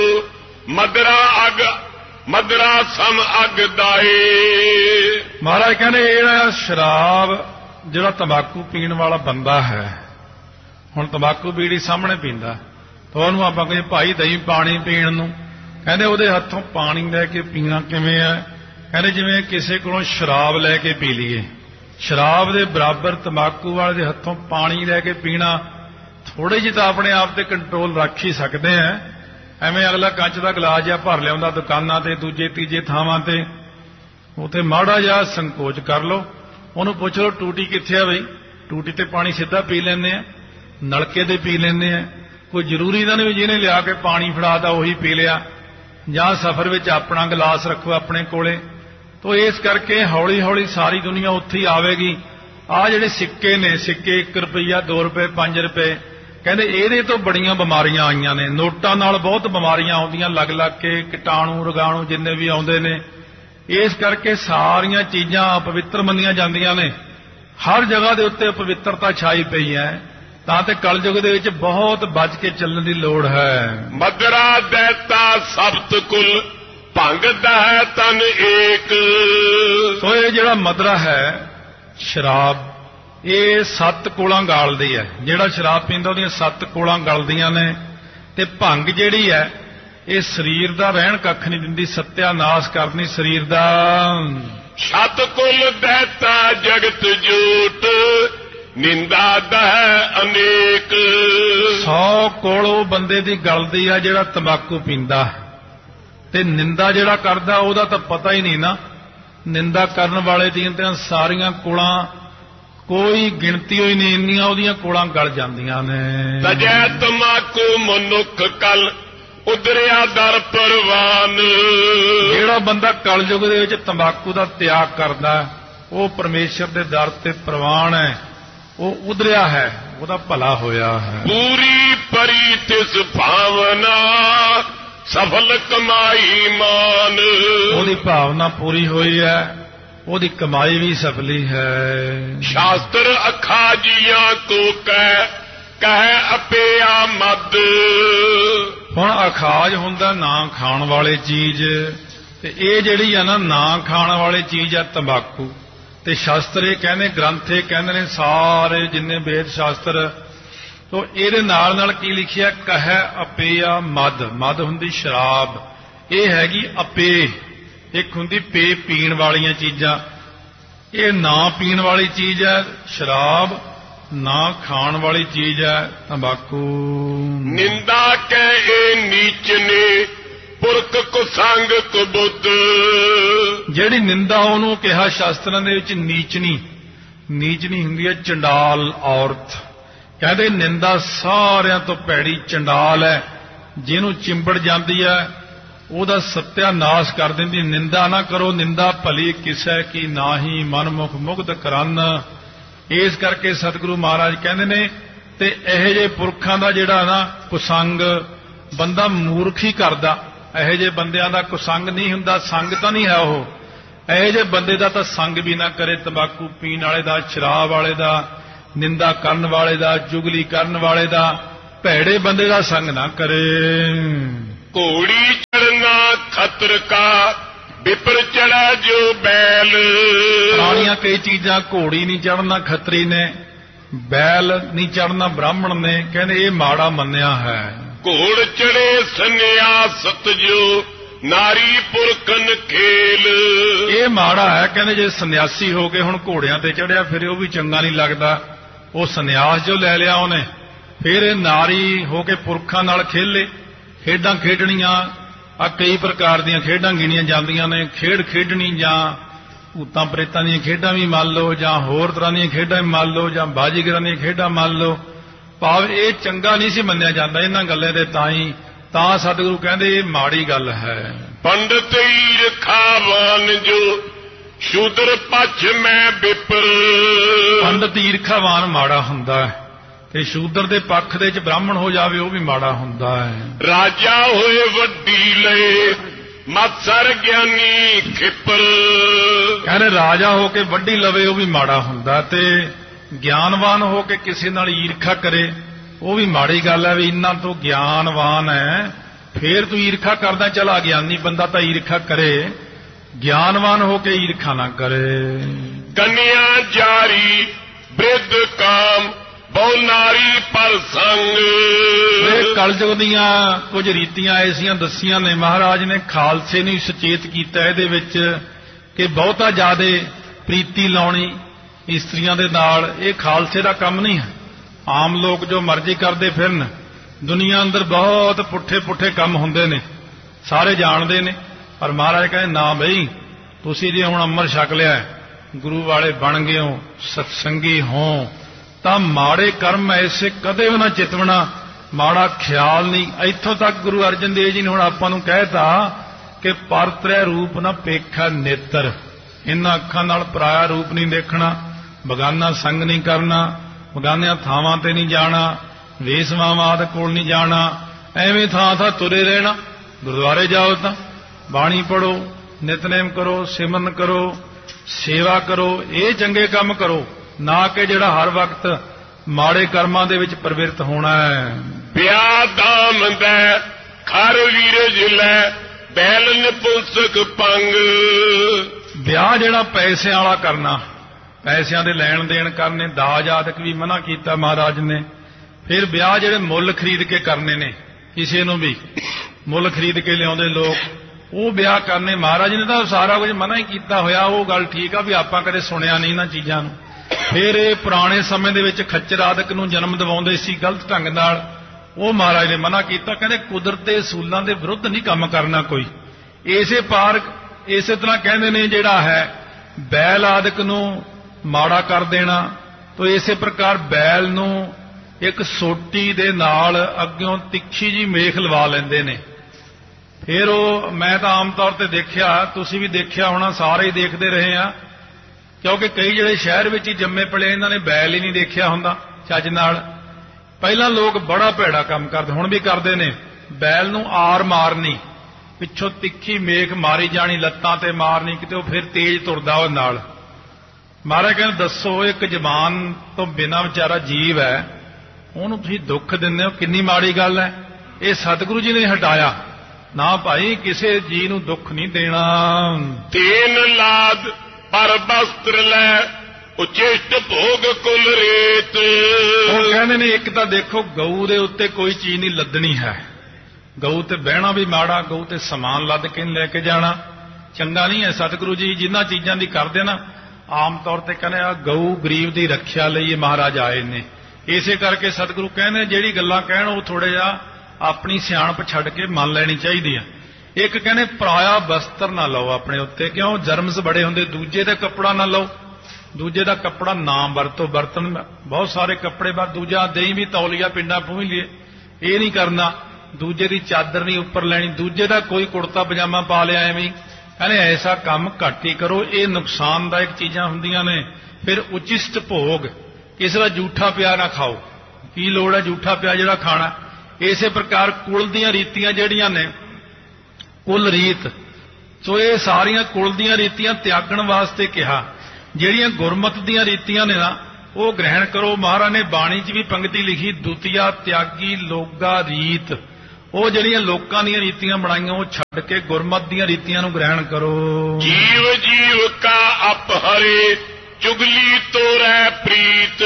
ਮਦਰਾ ਸਮ ਅਗ ਦਾਏ। ਮਹਾਰਾਜ ਕਹਿੰਦੇ ਇਹਦਾ ਸ਼ਰਾਬ, ਜਿਹੜਾ ਤੰਬਾਕੂ ਪੀਣ ਵਾਲਾ ਬੰਦਾ ਹੈ, ਹੁਣ ਤੰਬਾਕੂ ਬੀੜੀ ਸਾਹਮਣੇ ਪੀਂਦਾ, ਤਾਂ ਉਹਨੂੰ ਆਪਾਂ ਕਹਿੰਦੇ ਭਾਈ ਦਹੀਂ ਪਾਣੀ ਪੀਣ ਨੂੰ, ਕਹਿੰਦੇ ਉਹਦੇ ਹੱਥੋਂ ਪਾਣੀ ਲੈ ਕੇ ਪੀਣਾ ਕਿਵੇਂ ਹੈ? ਕਹਿੰਦੇ ਜਿਵੇਂ ਕਿਸੇ ਕੋਲੋਂ ਸ਼ਰਾਬ ਲੈ ਕੇ ਪੀ ਲਈਏ, ਸ਼ਰਾਬ ਦੇ ਬਰਾਬਰ ਤੰਬਾਕੂ ਵਾਲੇ ਦੇ ਹੱਥੋਂ ਪਾਣੀ ਲੈ ਕੇ ਪੀਣਾ। ਥੋੜੇ ਜਿਹੀ ਤਾਂ ਆਪਣੇ ਆਪ ਤੇ ਕੰਟਰੋਲ ਰੱਖ ਹੀ ਸਕਦੇ ਆ। ਐਵੇਂ ਅਗਲਾ ਕੱਚ ਦਾ ਗਲਾਸ ਜਿਹਾ ਭਰ ਲਿਆਉਂਦਾ ਦੁਕਾਨਾਂ ਤੇ, ਦੂਜੇ ਤੀਜੇ ਥਾਵਾਂ ਤੇ, ਉੱਥੇ ਮਾੜਾ ਜਿਹਾ ਸੰਕੋਚ ਕਰ ਲਓ, ਉਹਨੂੰ ਪੁੱਛ ਲਓ ਟੂਟੀ ਕਿੱਥੇ ਆ ਬਈ। ਟੂਟੀ ਤੇ ਪਾਣੀ ਸਿੱਧਾ ਪੀ ਲੈਂਦੇ ਆ, ਨਲਕੇ ਤੇ ਪੀ ਲੈਂਦੇ ਆ। ਕੋਈ ਜ਼ਰੂਰੀ ਤਾਂ ਨਹੀਂ ਵੀ ਜਿਹਨੇ ਲਿਆ ਕੇ ਪਾਣੀ ਫੜਾਤਾ ਉਹੀ ਪੀ ਲਿਆ, ਜਾਂ ਸਫ਼ਰ ਵਿੱਚ ਆਪਣਾ ਗਲਾਸ ਰੱਖੋ ਆਪਣੇ ਕੋਲੇ। ਤੋ ਇਸ ਕਰਕੇ ਹੌਲੀ ਹੌਲੀ ਸਾਰੀ ਦੁਨੀਆ ਉੱਥੇ ਹੀ ਆਵੇਗੀ। ਆਹ ਜਿਹੜੇ ਸਿੱਕੇ ਨੇ, ਸਿੱਕੇ 1 ਰੁਪਈਆ 2 ਰੁਪਏ 5 ਰੁਪਏ, ਕਹਿੰਦੇ ਇਹਦੇ ਤੋਂ ਬੜੀਆਂ ਬਿਮਾਰੀਆਂ ਆਈਆਂ ਨੇ। ਨੋਟਾਂ ਨਾਲ ਬਹੁਤ ਬਿਮਾਰੀਆਂ ਆਉਂਦੀਆਂ ਲੱਗ ਲੱਗ ਕੇ, ਕੀਟਾਣੂ ਰੋਗਾਣੂ ਜਿੰਨੇ ਵੀ ਆਉਂਦੇ ਨੇ। ਇਸ ਕਰਕੇ ਸਾਰੀਆਂ ਚੀਜ਼ਾਂ ਅਪਵਿੱਤਰ ਮੰਨੀਆਂ ਜਾਂਦੀਆਂ ਨੇ। ਹਰ ਜਗ੍ਹਾ ਦੇ ਉੱਤੇ ਅਪਵਿੱਤਰਤਾ ਛਾਈ ਪਈ ਹੈ। ਤਾਂ ਤੇ ਕਲਯੁਗ ਦੇ ਵਿੱਚ ਬਹੁਤ ਬਚ ਕੇ ਚੱਲਣ ਦੀ ਲੋੜ ਹੈ। ਮਦਰਾ ਦੇਤਾ ਸਬਤ ਕੁਲ ਭੰਗਦਾ ਹੈ ਤਨ ਏਕ। ਸੋ ਇਹ ਜਿਹੜਾ ਮਦਰਾ ਹੈ, ਸ਼ਰਾਬ, ਇਹ 7 ਕੋਲਾਂ ਗਾਲਦੀ ਹੈ। ਜਿਹੜਾ ਸ਼ਰਾਬ ਪੀਂਦਾ ਉਹਦੀਆਂ 7 ਕੋਲਾਂ ਗਲਦੀਆਂ ਨੇ। ਤੇ ਭੰਗ ਜਿਹੜੀ ਹੈ ਇਹ ਸਰੀਰ ਦਾ ਰਹਿਣ ਕੱਖ ਨਹੀਂ ਦਿੰਦੀ, ਸਤਿਆਨਾਸ਼ ਕਰਨੀ ਸਰੀਰ ਦਾ। ਸਤ ਕੁਲ ਦੇਤਾ ਜਗਤ ਜੂਟ ਨਿੰਦਾ ਦਹਿ ਅਨੇਕ। 100 ਕੋਲ ਉਹ ਬੰਦੇ ਦੀ ਗਲਦੀ ਆ ਜਿਹੜਾ ਤੰਬਾਕੂ ਪੀਂਦਾ, ਤੇ ਨਿੰਦਾ ਜਿਹੜਾ ਕਰਦਾ ਉਹਦਾ ਤਾਂ ਪਤਾ ਹੀ ਨਹੀਂ ਨਾ। ਨਿੰਦਾ ਕਰਨ ਵਾਲੇ ਦੀਆਂ ਤਾਂ ਸਾਰੀਆਂ ਕੋਲਾਂ ਕੋਈ ਗਿਣਤੀ ਹੋਈ ਨਹੀਂ, ਇੰਨੀਆਂ ਉਹਦੀਆਂ ਕੋਲਾਂ ਗਲ ਜਾਂਦੀਆਂ ਨੇ। ਤਜੈ ਤੰਬਾਕੂ ਮਨੁੱਖ ਕਲ ਉਦਰਿਆ ਦਰ ਪਰਵਾਨ। ਜਿਹੜਾ ਬੰਦਾ ਕਲਯੁਗ ਦੇ ਵਿੱਚ ਤੰਬਾਕੂ ਦਾ ਤਿਆਗ ਕਰਦਾ, ਉਹ ਪਰਮੇਸ਼ਰ ਦੇ ਦਰ ਤੇ ਪ੍ਰਵਾਨ ਹੈ, ਉਹ ਉਧਰਿਆ ਹੈ, ਉਹਦਾ ਭਲਾ ਹੋਇਆ ਹੈ। ਪੂਰੀ ਪਰੀ ਤਿਸ ਭਾਵਨਾ ਸਫਲ ਕਮਾਈ ਮਾਨ। ਉਹਦੀ ਭਾਵਨਾ ਪੂਰੀ ਹੋਈ ਹੈ, ਉਹਦੀ ਕਮਾਈ ਵੀ ਸਫਲੀ ਹੈ। ਸ਼ਾਸਤਰ ਅਖਾ ਜੀਆਂ ਕੋ ਕਹਿ ਅਪਿਆ ਮਦ। ਹੁਣ ਅਖਾਜ ਹੁੰਦਾ ਨਾ ਖਾਣ ਵਾਲੇ ਚੀਜ਼, ਤੇ ਇਹ ਜਿਹੜੀ ਆ ਨਾ ਖਾਣ ਵਾਲੀ ਚੀਜ਼ ਆ ਤੰਬਾਕੂ। ਤੇ ਸ਼ਾਸਤਰ ਇਹ ਕਹਿੰਦੇ, ਗ੍ਰੰਥ ਇਹ ਕਹਿੰਦੇ ਨੇ ਸਾਰੇ ਜਿੰਨੇ ਵੇਦ ਸ਼ਾਸਤਰ। ਤੋ ਇਹਦੇ ਨਾਲ ਨਾਲ ਕੀ ਲਿਖਿਆ? ਕਹਿ ਅਪਿਆ ਮਦ। ਮਦ ਹੁੰਦੀ ਸ਼ਰਾਬ, ਇਹ ਹੈਗੀ ਅਪੇ, ਇੱਕ ਹੁੰਦੀ ਪੇ ਪੀਣ ਵਾਲੀਆਂ ਚੀਜ਼ਾਂ। ਇਹ ਨਾ ਪੀਣ ਵਾਲੀ ਚੀਜ਼ ਹੈ ਸ਼ਰਾਬ, ਨਾ ਖਾਣ ਵਾਲੀ ਚੀਜ਼ ਹੈ ਤੰਬਾਕੂ। ਨਿੰਦਾ ਕਹਿ ਨੀਚ ਨੇ ਪੁਰਖ ਕੁਸੰਗ ਕੁਬੁੱਧ। ਜਿਹੜੀ ਨਿੰਦਾ ਉਹਨੂੰ ਕਿਹਾ ਸ਼ਾਸਤਰਾਂ ਦੇ ਵਿੱਚ ਨੀਚਨੀ। ਨੀਚਨੀ ਹੁੰਦੀ ਹੈ ਚੰਡਾਲ ਔਰਤ। ਕਹਿੰਦੇ ਨਿੰਦਾ ਸਾਰਿਆਂ ਤੋਂ ਭੈੜੀ ਚੰਡਾਲ ਹੈ, ਜਿਹਨੂੰ ਚਿੰਬੜ ਜਾਂਦੀ ਹੈ ਉਹਦਾ ਸਤਿਆਨਾਸ਼ ਕਰ ਦਿੰਦੀ। ਨਿੰਦਾ ਨਾ ਕਰੋ, ਨਿੰਦਾ ਭਲੀ ਕਿਸੈ ਕੀ ਨਾਹੀ ਮਨਮੁਖ ਮੁਗਧ ਕਰਨ। ਇਸ ਕਰਕੇ ਸਤਿਗੁਰੂ ਮਹਾਰਾਜ ਕਹਿੰਦੇ ਨੇ ਤੇ ਇਹੋ ਜਿਹੇ ਪੁਰਖਾਂ ਦਾ ਜਿਹੜਾ ਨਾ ਕੁਸੰਗ ਬੰਦਾ ਮੂਰਖ ਹੀ ਕਰਦਾ। ਇਹੋ ਜਿਹੇ ਬੰਦਿਆਂ ਦਾ ਕੁਸੰਗ ਨਹੀਂ ਹੁੰਦਾ, ਸੰਗ ਤਾਂ ਨਹੀਂ ਹੈ ਉਹ। ਇਹੋ ਜਿਹੇ ਬੰਦੇ ਦਾ ਤਾਂ ਸੰਗ ਵੀ ਨਾ ਕਰੇ। ਤੰਬਾਕੂ ਪੀਣ ਵਾਲੇ ਦਾ, ਸ਼ਰਾਬ ਵਾਲੇ ਦਾ, ਨਿੰਦਾ ਕਰਨ ਵਾਲੇ ਦਾ, ਚੁਗਲੀ ਕਰਨ ਵਾਲੇ ਦਾ, ਭੈੜੇ ਬੰਦੇ ਦਾ ਸੰਗ ਨਾ ਕਰੇ। ਘੋੜੀ ਚੜਨਾ ਖਤਰ ਕਾ ਵਿਪਰ ਚੜਾ ਜੋ ਬੈਲ। ਪੁਰਾਣੀਆਂ ਕਈ ਚੀਜ਼ਾਂ, ਘੋੜੀ ਨਹੀਂ ਚੜਨਾ ਖੱਤਰੀ ਨੇ, ਬੈਲ ਨਹੀਂ ਚੜਨਾ ਬ੍ਰਾਹਮਣ ਨੇ, ਕਹਿੰਦੇ ਇਹ ਮਾੜਾ ਮੰਨਿਆ ਹੈ। ਘੋੜ ਚੜੇ ਸੰਨਿਆਸਤ ਜੋ ਨਾਰੀ ਪੁਰਖਨ ਖੇਲ। ਇਹ ਮਾੜਾ ਹੈ, ਕਹਿੰਦੇ ਜੇ ਸੰਨਿਆਸੀ ਹੋ ਕੇ ਹੁਣ ਘੋੜਿਆਂ ਤੇ ਚੜਿਆ ਫਿਰ ਉਹ ਵੀ ਚੰਗਾ ਨਹੀਂ ਲੱਗਦਾ। ਉਹ ਸੰਨਿਆਸ ਜੋ ਲੈ ਲਿਆ ਉਹਨੇ, ਫਿਰ ਇਹ ਨਾਰੀ ਹੋ ਕੇ ਪੁਰਖਾਂ ਨਾਲ ਖੇਲੇ। ਖੇਡਾਂ ਖੇਡਣੀਆਂ ਆ ਕਈ ਪ੍ਰਕਾਰ ਦੀਆਂ ਖੇਡਾਂ ਗਿਣੀਆਂ ਜਾਂਦੀਆਂ ਨੇ। ਖੇਡ ਖੇਡਣੀ ਜਾਂ ਭੂਤਾਂ ਪ੍ਰੇਤਾਂ ਦੀਆਂ ਖੇਡਾਂ ਵੀ ਮੰਨ ਲਓ, ਜਾਂ ਹੋਰ ਤਰ੍ਹਾਂ ਦੀਆਂ ਖੇਡਾਂ ਵੀ ਮੰਨ ਲਓ, ਜਾਂ ਬਾਜੀਗਰਾਂ ਦੀਆਂ ਖੇਡਾਂ ਮੰਨ ਲਓ। ਭਾਵ ਇਹ ਚੰਗਾ ਨਹੀਂ ਸੀ ਮੰਨਿਆ ਜਾਂਦਾ ਇਹਨਾਂ ਗੱਲਾਂ ਦੇ। ਤਾਂ ਸਤਿਗੁਰੂ ਕਹਿੰਦੇ ਇਹ ਮਾੜੀ ਗੱਲ ਹੈ। ਪੰਡਤ ਈਰਖਾਵਾਨ ਜੋ ਸ਼ੂਦਰ ਪਛ ਮੈਂ ਵਿਪਰ। ਪੰਡਤ ਈਰਖਾਵਾਨ ਮਾੜਾ ਹੁੰਦਾ ਹੈ, ਤੇ ਸ਼ੂਦਰ ਦੇ ਪੱਖ ਦੇ ਵਿੱਚ ਬ੍ਰਾਹਮਣ ਹੋ ਜਾਵੇ ਉਹ ਵੀ ਮਾੜਾ ਹੁੰਦਾ ਹੈ। ਰਾਜਾ ਹੋਏ ਵੱਡੀ ਲਏ ਮਤਸਰ ਗਿਆਨੀ ਖਿਪਰ। ਕਹਿੰਦੇ ਰਾਜਾ ਹੋ ਕੇ ਵੱਡੀ ਲਵੇ ਉਹ ਵੀ ਮਾੜਾ ਹੁੰਦਾ, ਤੇ ਗਿਆਨਵਾਨ ਹੋ ਕੇ ਕਿਸੇ ਨਾਲ ਈਰਖਾ ਕਰੇ ਉਹ ਵੀ ਮਾੜੀ ਗੱਲ ਹੈ। ਵੀ ਇਹਨਾਂ ਤੋਂ ਗਿਆਨਵਾਨ ਹੈ ਫੇਰ ਤੂੰ ਈਰਖਾ ਕਰਦਾ। ਚਲਾ ਗਿਆਨੀ ਬੰਦਾ ਤਾਂ ਈਰਖਾ ਕਰੇ, ਗਿਆਨਵਾਨ ਹੋ ਕੇ ਈਰਖਾ ਨਾ ਕਰੇ। ਕੰਨਿਆ ਜਾਰੀ ਬ੍ਰਿਧ ਕਾਮ ਬਹੁ ਨਾਰੀ ਪਰ ਸੰਗ। ਇਹ ਕਲਯੁਗ ਦੀਆਂ ਕੁਝ ਰੀਤੀਆਂ ਐਸੀਆਂ ਦੱਸੀਆਂ ਨੇ ਮਹਾਰਾਜ ਨੇ। ਖਾਲਸੇ ਨੂੰ ਸੁਚੇਤ ਕੀਤਾ ਇਹਦੇ ਵਿੱਚ ਕਿ ਬਹੁਤਾ ਜ਼ਿਆਦੇ ਪ੍ਰੀਤੀ ਲਾਉਣੀ ਇਸਤਰੀਆਂ ਦੇ ਨਾਲ ਇਹ ਖਾਲਸੇ ਦਾ ਕੰਮ ਨਹੀਂ ਹੈ। ਆਮ ਲੋਕ ਜੋ ਮਰਜ਼ੀ ਕਰਦੇ ਫਿਰਨ, ਦੁਨੀਆ ਅੰਦਰ ਬਹੁਤ ਪੁੱਠੇ ਪੁੱਠੇ ਕੰਮ ਹੁੰਦੇ ਨੇ, ਸਾਰੇ ਜਾਣਦੇ ਨੇ। ਪਰ ਮਹਾਰਾਜ ਕਹਿੰਦੇ ਨਾ ਬਈ, ਤੁਸੀਂ ਜੇ ਹੁਣ ਅੰਮ੍ਰਿਤ ਛਕ ਲਿਆ, ਗੁਰੂ ਵਾਲੇ ਬਣ ਗਏ ਹੋ, ਸਤਸੰਗੀ ਹੋ, ਤਾਂ ਮਾੜੇ ਕਰਮ ਐਸੇ ਕਦੇ ਵੀ ਨਾ ਚਿਤਵਣਾ, ਮਾੜਾ ਖਿਆਲ ਨਹੀਂ। ਇੱਥੋਂ ਤੱਕ ਗੁਰੂ ਅਰਜਨ ਦੇਵ ਜੀ ਨੇ ਹੁਣ ਆਪਾਂ ਨੂੰ ਕਹਿਤਾ ਕਿ ਪਰਤ੍ਰੈ ਰੂਪ ਨਾ ਪੇਖਾ ਨੇਤਰ। ਇਹਨਾਂ ਅੱਖਾਂ ਨਾਲ ਪਰਾਇਆ ਰੂਪ ਨਹੀਂ ਦੇਖਣਾ, ਬਗਾਨਾ ਸੰਗ ਨਹੀਂ ਕਰਨਾ, ਬਗਾਨਿਆਂ ਥਾਵਾਂ ਤੇ ਨਹੀਂ ਜਾਣਾ, ਵੇਸਵਾਵਾਂ ਆਦਿ ਕੋਲ ਨਹੀਂ ਜਾਣਾ, ਐਵੇਂ ਥਾਂ ਤੁਰੇ ਰਹਿਣਾ। ਗੁਰਦੁਆਰੇ ਜਾਓ ਤਾਂ ਬਾਣੀ ਪੜੋ, ਨਿਤਨੇਮ ਕਰੋ, ਸਿਮਰਨ ਕਰੋ, ਸੇਵਾ ਕਰੋ, ਇਹ ਚੰਗੇ ਕੰਮ ਕਰੋ, ਨਾ ਕਿ ਜਿਹੜਾ ਹਰ ਵਕਤ ਮਾੜੇ ਕਰਮਾਂ ਦੇ ਵਿੱਚ ਪ੍ਰਵਿਰਤ ਹੋਣਾ ਹੈ। ਵਿਆਹ ਦਾਮ ਦਾ ਖਰ ਵੀਰਜ ਲੈ ਬੈਲ ਨਿਪੁੰਸਕ ਪੰਗ। ਵਿਆਹ ਜਿਹੜਾ ਪੈਸਿਆਂ ਵਾਲਾ ਕਰਨਾ, ਪੈਸਿਆਂ ਦੇ ਲੈਣ ਦੇਣ ਕਰਨੇ, ਦਾਜ ਆਦਿਕ ਵੀ ਮਨਾ ਕੀਤਾ ਮਹਾਰਾਜ ਨੇ। ਫਿਰ ਵਿਆਹ ਜਿਹੜੇ ਮੁੱਲ ਖਰੀਦ ਕੇ ਕਰਨੇ ਨੇ, ਕਿਸੇ ਨੂੰ ਵੀ ਮੁੱਲ ਖਰੀਦ ਕੇ ਲਿਆਉਂਦੇ ਲੋਕ, ਉਹ ਵਿਆਹ ਕਰਨੇ ਮਹਾਰਾਜ ਨੇ ਤਾਂ ਸਾਰਾ ਕੁਝ ਮਨਾ ਹੀ ਕੀਤਾ ਹੋਇਆ। ਉਹ ਗੱਲ ਠੀਕ ਆ ਵੀ ਆਪਾਂ ਕਦੇ ਸੁਣਿਆ ਨਹੀਂ ਇਹਨਾਂ ਚੀਜ਼ਾਂ ਨੂੰ। ਫਿਰ ਇਹ ਪੁਰਾਣੇ ਸਮੇਂ ਦੇ ਵਿੱਚ ਖੱਚਰ ਆਦਿਕ ਨੂੰ ਜਨਮ ਦਿਵਾਉਂਦੇ ਸੀ ਗਲਤ ਢੰਗ ਨਾਲ, ਉਹ ਮਹਾਰਾਜ ਨੇ ਮਨਾ ਕੀਤਾ। ਕਹਿੰਦੇ ਕੁਦਰਤ ਦੇ ਅਸੂਲਾਂ ਦੇ ਵਿਰੁੱਧ ਨਹੀਂ ਕੰਮ ਕਰਨਾ ਕੋਈ। ਇਸੇ ਤਰ੍ਹਾਂ ਕਹਿੰਦੇ ਨੇ ਜਿਹੜਾ ਹੈ ਬੈਲ ਆਦਿਕ ਨੂੰ ਮਾੜਾ ਕਰ ਦੇਣਾ, ਤਾਂ ਇਸੇ ਪ੍ਰਕਾਰ ਬੈਲ ਨੂੰ ਇੱਕ ਸੋਟੀ ਦੇ ਨਾਲ ਅੱਗਿਓਂ ਤਿੱਖੀ ਜੀ ਮੇਖ ਲਵਾ ਲੈਂਦੇ ਨੇ। ਫਿਰ ਉਹ ਮੈਂ ਤਾਂ ਆਮ ਤੌਰ ਤੇ ਦੇਖਿਆ, ਤੁਸੀਂ ਵੀ ਦੇਖਿਆ ਹੋਣਾ, ਸਾਰੇ ਹੀ ਦੇਖਦੇ ਰਹੇ ਆ, ਕਿਉਂਕਿ ਕਈ ਜਿਹੜੇ ਸ਼ਹਿਰ ਵਿੱਚ ਹੀ ਜੰਮੇ ਪਲੇ ਇਹਨਾਂ ਨੇ ਬੈਲ ਹੀ ਨਹੀਂ ਦੇਖਿਆ ਹੁੰਦਾ ਚੱਜ ਨਾਲ। ਪਹਿਲਾਂ ਲੋਕ ਬੜਾ ਭੈੜਾ ਕੰਮ ਕਰਦੇ, ਹੁਣ ਵੀ ਕਰਦੇ ਨੇ। ਬੈਲ ਨੂੰ ਆਰ ਮਾਰਨੀ, ਪਿੱਛੋਂ ਤਿੱਖੀ ਮੇਖ ਮਾਰੀ ਜਾਣੀ, ਲੱਤਾਂ ਤੇ ਮਾਰਨੀ, ਕਿਤੇ ਉਹ ਫਿਰ ਤੇਜ਼ ਤੁਰਦਾ ਉਹ ਨਾਲ। ਮਹਾਰਾਜ ਕਹਿੰਦੇ ਦੱਸੋ, ਇੱਕ ਜ਼ਬਾਨ ਤੋਂ ਬਿਨਾਂ ਵਿਚਾਰਾ ਜੀਵ ਹੈ, ਉਹਨੂੰ ਤੁਸੀਂ ਦੁੱਖ ਦਿੰਦੇ ਹੋ, ਕਿੰਨੀ ਮਾੜੀ ਗੱਲ ਹੈ। ਇਹ ਸਤਿਗੁਰੂ ਜੀ ਨੇ ਹਟਾਇਆ ਨਾ ਭਾਈ, ਕਿਸੇ ਜੀ ਨੂੰ ਦੁੱਖ ਨਹੀਂ ਦੇਣਾ। ਤੇਨ ਲਾਦ ਪਰ ਬਸਤਰ ਲੈ ਉਚਿਸ਼ਟ ਭੋਗ ਕੁਲ ਰੇਤ। ਉਹ ਕਹਿੰਦੇ ਨੇ ਇੱਕ ਤਾਂ ਦੇਖੋ ਗਊ ਦੇ ਉੱਤੇ ਕੋਈ ਚੀਜ਼ ਨਹੀਂ ਲੱਦਣੀ ਹੈ, ਗਊ ਤੇ ਬਹਿਣਾ ਵੀ ਮਾੜਾ, ਗਊ ਤੇ ਸਮਾਨ ਲੱਦ ਕੇ ਨਹੀਂ ਲੈ ਕੇ ਜਾਣਾ। ਚੰਗਾ ਨਹੀਂ ਹੈ। ਸਤਿਗੁਰੂ ਜੀ ਜਿਨ੍ਹਾਂ ਚੀਜ਼ਾਂ ਦੀ ਕਰਦੇ ਨਾ ਆਮ ਤੌਰ ਤੇ ਕਹਿੰਦੇ ਆ ਗਊ ਗਰੀਬ ਦੀ ਰੱਖਿਆ ਲਈ ਇਹ ਮਹਾਰਾਜ ਆਏ ਨੇ। ਇਸੇ ਕਰਕੇ ਸਤਿਗੁਰੂ ਕਹਿੰਦੇ ਜਿਹੜੀ ਗੱਲਾਂ ਕਹਿਣ ਉਹ ਥੋੜ੍ਹਾ ਜਿਹਾ ਆਪਣੀ ਸਿਆਣਪ ਛੱਡ ਕੇ ਮੰਨ ਲੈਣੀ ਚਾਹੀਦੀ ਆ। ਇੱਕ ਕਹਿੰਦੇ ਪਰਾਇਆ ਬਸਤਰ ਨਾ ਲਓ ਆਪਣੇ ਉੱਤੇ, ਕਿਉਂ ਜਰਮਸ ਬੜੇ ਹੁੰਦੇ। ਦੂਜੇ ਦਾ ਕੱਪੜਾ ਨਾ ਲਓ, ਦੂਜੇ ਦਾ ਕੱਪੜਾ ਨਾ ਵਰਤੋ। ਬਰਤਨ ਬਹੁਤ ਸਾਰੇ ਕੱਪੜੇ ਵਰ, ਦੂਜਾ ਦਹੀਂ ਵੀ ਤੌਲੀਆ ਪਿੰਡਾਂ ਪੂੰਝ ਲਈਏ, ਇਹ ਨਹੀਂ ਕਰਨਾ। ਦੂਜੇ ਦੀ ਚਾਦਰ ਨਹੀਂ ਉੱਪਰ ਲੈਣੀ, ਦੂਜੇ ਦਾ ਕੋਈ ਕੁੜਤਾ ਪਜਾਮਾ ਪਾ ਲਿਆ ਐਵੇਂ। ਕਹਿੰਦੇ ਐਸਾ ਕੰਮ ਘੱਟ ਹੀ ਕਰੋ, ਇਹ ਨੁਕਸਾਨਦਾਇਕ ਚੀਜ਼ਾਂ ਹੁੰਦੀਆਂ ਨੇ। ਫਿਰ ਉਚਿਸ਼ਟ ਭੋਗ, ਕਿਸੇ ਦਾ ਜੂਠਾ ਪਿਆ ਨਾ ਖਾਓ, ਕੀ ਲੋੜ ਹੈ ਜੂਠਾ ਪਿਆ ਜਿਹੜਾ ਖਾਣਾ। ਇਸੇ ਪ੍ਰਕਾਰ ਕੁਲ ਦੀਆਂ ਰੀਤੀਆਂ ਜਿਹੜੀਆਂ ਨੇ, ਕੁਲ ਰੀਤ, ਸੋ ਇਹ ਸਾਰੀਆਂ ਕੁਲ ਦੀਆਂ ਰੀਤੀਆਂ ਤਿਆਗਣ ਵਾਸਤੇ ਕਿਹਾ। ਜਿਹੜੀਆਂ ਗੁਰਮਤਿ ਦੀਆਂ ਰੀਤੀਆਂ ਨੇ ਨਾ ਉਹ ਗ੍ਰਹਿਣ ਕਰੋ। ਮਹਾਰਾਜ ਨੇ ਬਾਣੀ 'ਚ ਵੀ ਪੰਕਤੀ ਲਿਖੀ, ਦੁਤੀਆ ਤਿਆਗੀ ਲੋਗਾ ਰੀਤ। ਉਹ ਜਿਹੜੀਆਂ ਲੋਕਾਂ ਦੀਆਂ ਰੀਤੀਆਂ ਬਣਾਈਆਂ ਉਹ ਛੱਡ ਕੇ ਗੁਰਮਤਿ ਦੀਆਂ ਰੀਤੀਆਂ ਨੂੰ ਗ੍ਰਹਿਣ ਕਰੋ। ਜੀਵ ਜੀਵ ਕਾ ਅਪਹਰੇ ਚੁਗਲੀ ਤੋਰੈ ਪ੍ਰੀਤ।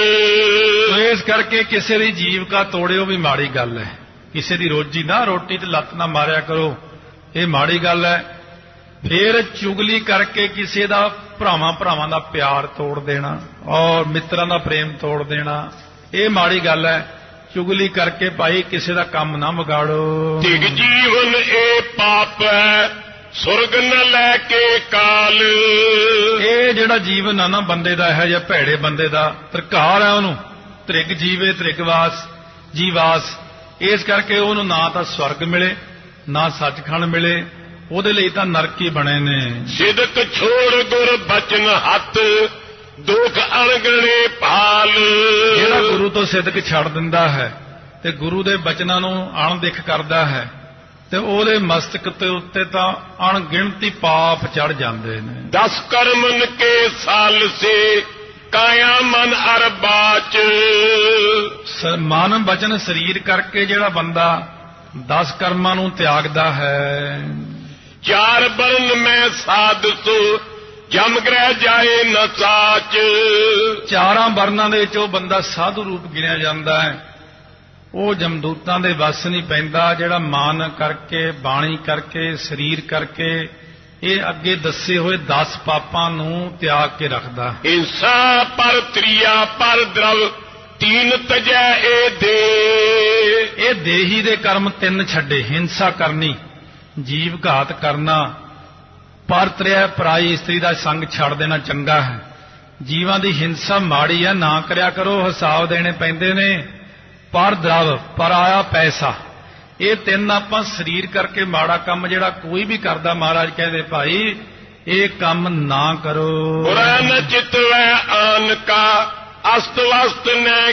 ਇਸ ਕਰਕੇ ਕਿਸੇ ਦੀ ਜੀਵਕਾ ਤੋੜਿਓ ਵੀ ਮਾੜੀ ਗੱਲ ਹੈ। ਕਿਸੇ ਦੀ ਰੋਜੀ ਨਾ, ਰੋਟੀ ਤੇ ਲੱਤ ਨਾ ਮਾਰਿਆ ਕਰੋ, ਇਹ ਮਾੜੀ ਗੱਲ ਹੈ। ਫਿਰ ਚੁਗਲੀ ਕਰਕੇ ਕਿਸੇ ਦਾ ਭਰਾਵਾਂ ਦਾ ਪਿਆਰ ਤੋੜ ਦੇਣਾ ਔਰ ਮਿੱਤਰਾਂ ਦਾ ਪ੍ਰੇਮ ਤੋੜ ਦੇਣਾ, ਇਹ ਮਾੜੀ ਗੱਲ ਹੈ। ਚੁਗਲੀ ਕਰਕੇ ਭਾਈ ਕਿਸੇ ਦਾ ਕੰਮ ਨਾ ਵਿਗਾੜੋ। ਤਿਗ ਜੀਵਨ ਇਹ ਪਾਪ ਹੈ ਸੁਰਗ ਨ ਲੈ ਕੇ ਕਾਲ। ਇਹ ਜਿਹੜਾ ਜੀਵਨ ਆ ਨਾ ਬੰਦੇ ਦਾ ਇਹੋ ਜਿਹਾ ਭੈੜੇ ਬੰਦੇ ਦਾ ਤਰਕਾਰ ਹੈ, ਉਹਨੂੰ ਤ੍ਰਿਗ ਜੀਵੇ ਤ੍ਰਿਗਵਾਸ ਜੀਵਾਸ। ਇਸ ਕਰਕੇ ਉਹਨੂੰ ਨਾ ਤਾਂ ਸਵਰਗ ਮਿਲੇ ਨਾ ਸੱਚਖੰਡ ਮਿਲੇ, ਉਹਦੇ ਲਈ ਤਾਂ ਨਰਕ ਹੀ ਬਣੇ ਨੇ। ਸਿਦਕ ਛੋੜ ਗੁਰ ਬਚਨ ਹੱਥ ਦੁਖ ਅਣਗਣੇ ਭਾਲ। ਜਿਹੜਾ ਗੁਰੂ ਤੋਂ ਸਿਦਕ ਛੱਡ ਦਿੰਦਾ ਹੈ ਤੇ ਗੁਰੂ ਦੇ ਬਚਨਾਂ ਨੂੰ ਅਣਦੇਖ ਕਰਦਾ ਹੈ ਤੇ ਉਹਦੇ ਮਸਤਕ ਤੇ ਉੱਤੇ ਤਾਂ ਅਣਗਿਣਤੀ ਪਾਪ ਚੜ ਜਾਂਦੇ ਨੇ। 10 ਕਰਮਨ ਕੇ ਸਾਲ ਸੇ ਕਾਇਆ ਮਨ ਅਰ ਬਾਚ। ਮਨ ਬਚਨ ਸਰੀਰ ਕਰਕੇ ਜਿਹੜਾ ਬੰਦਾ 10 ਕਰਮਾਂ ਨੂੰ ਤਿਆਗਦਾ ਹੈ। 4 ਬਰਨ ਮੈਂ ਸਾਧ ਸੋ ਜਮ ਗ੍ਰਹਿ ਜਾਏ ਨ ਸਾਚ। 4 ਵਰਨਾਂ ਦੇ ਵਿੱਚ ਉਹ ਬੰਦਾ ਸਾਧੂ ਰੂਪ ਗਿਣਿਆ ਜਾਂਦਾ ਹੈ। ਉਹ ਜਮਦੂਤਾਂ ਦੇ ਵੱਸ ਨਹੀਂ ਪੈਂਦਾ, ਜਿਹੜਾ ਮਨ ਕਰਕੇ ਬਾਣੀ ਕਰਕੇ ਸਰੀਰ ਕਰਕੇ ਇਹ ਅੱਗੇ ਦੱਸੇ ਹੋਏ 10 ਪਾਪਾਂ ਨੂੰ ਤਿਆਗ ਕੇ ਰੱਖਦਾ। ਹਿੰਸਾ ਪਰ ਤ੍ਰਿਆ ਪਰ ਦਰਵ ਤੀਨ ਤਜੈ ਇਹ ਦੇ। ਇਹ ਦੇਹੀ ਦੇ ਕਰਮ 3 ਛੱਡੇ, ਹਿੰਸਾ ਕਰਨੀ, ਜੀਵ ਘਾਤ ਕਰਨਾ, ਪਰਤਰਿਆ ਪਰਾਈ ਇਸਤਰੀ ਦਾ ਸੰਗ ਛੱਡ ਦੇਣਾ ਚੰਗਾ ਹੈ। ਜੀਵਾਂ ਦੀ ਹਿੰਸਾ ਮਾੜੀ ਹੈ, ਨਾ ਕਰਿਆ ਕਰੋ, ਹਿਸਾਬ ਦੇਣੇ ਪੈਂਦੇ ਨੇ। ਪਰ ਦਰਵ ਪਰਾਇਆ ਪੈਸਾ, ਇਹ 3 ਆਪਾਂ ਸਰੀਰ ਕਰਕੇ ਮਾੜਾ ਕੰਮ ਜਿਹੜਾ ਕੋਈ ਵੀ ਕਰਦਾ ਮਹਾਰਾਜ ਕਹਿੰਦੇ ਭਾਈ ਇਹ ਕੰਮ ਨਾ ਕਰੋ। ਬੁਰਾ ਨ ਚਿਤਵੈ ਆਨ ਕਾ ਅਸਤ ਵਸਤ ਨ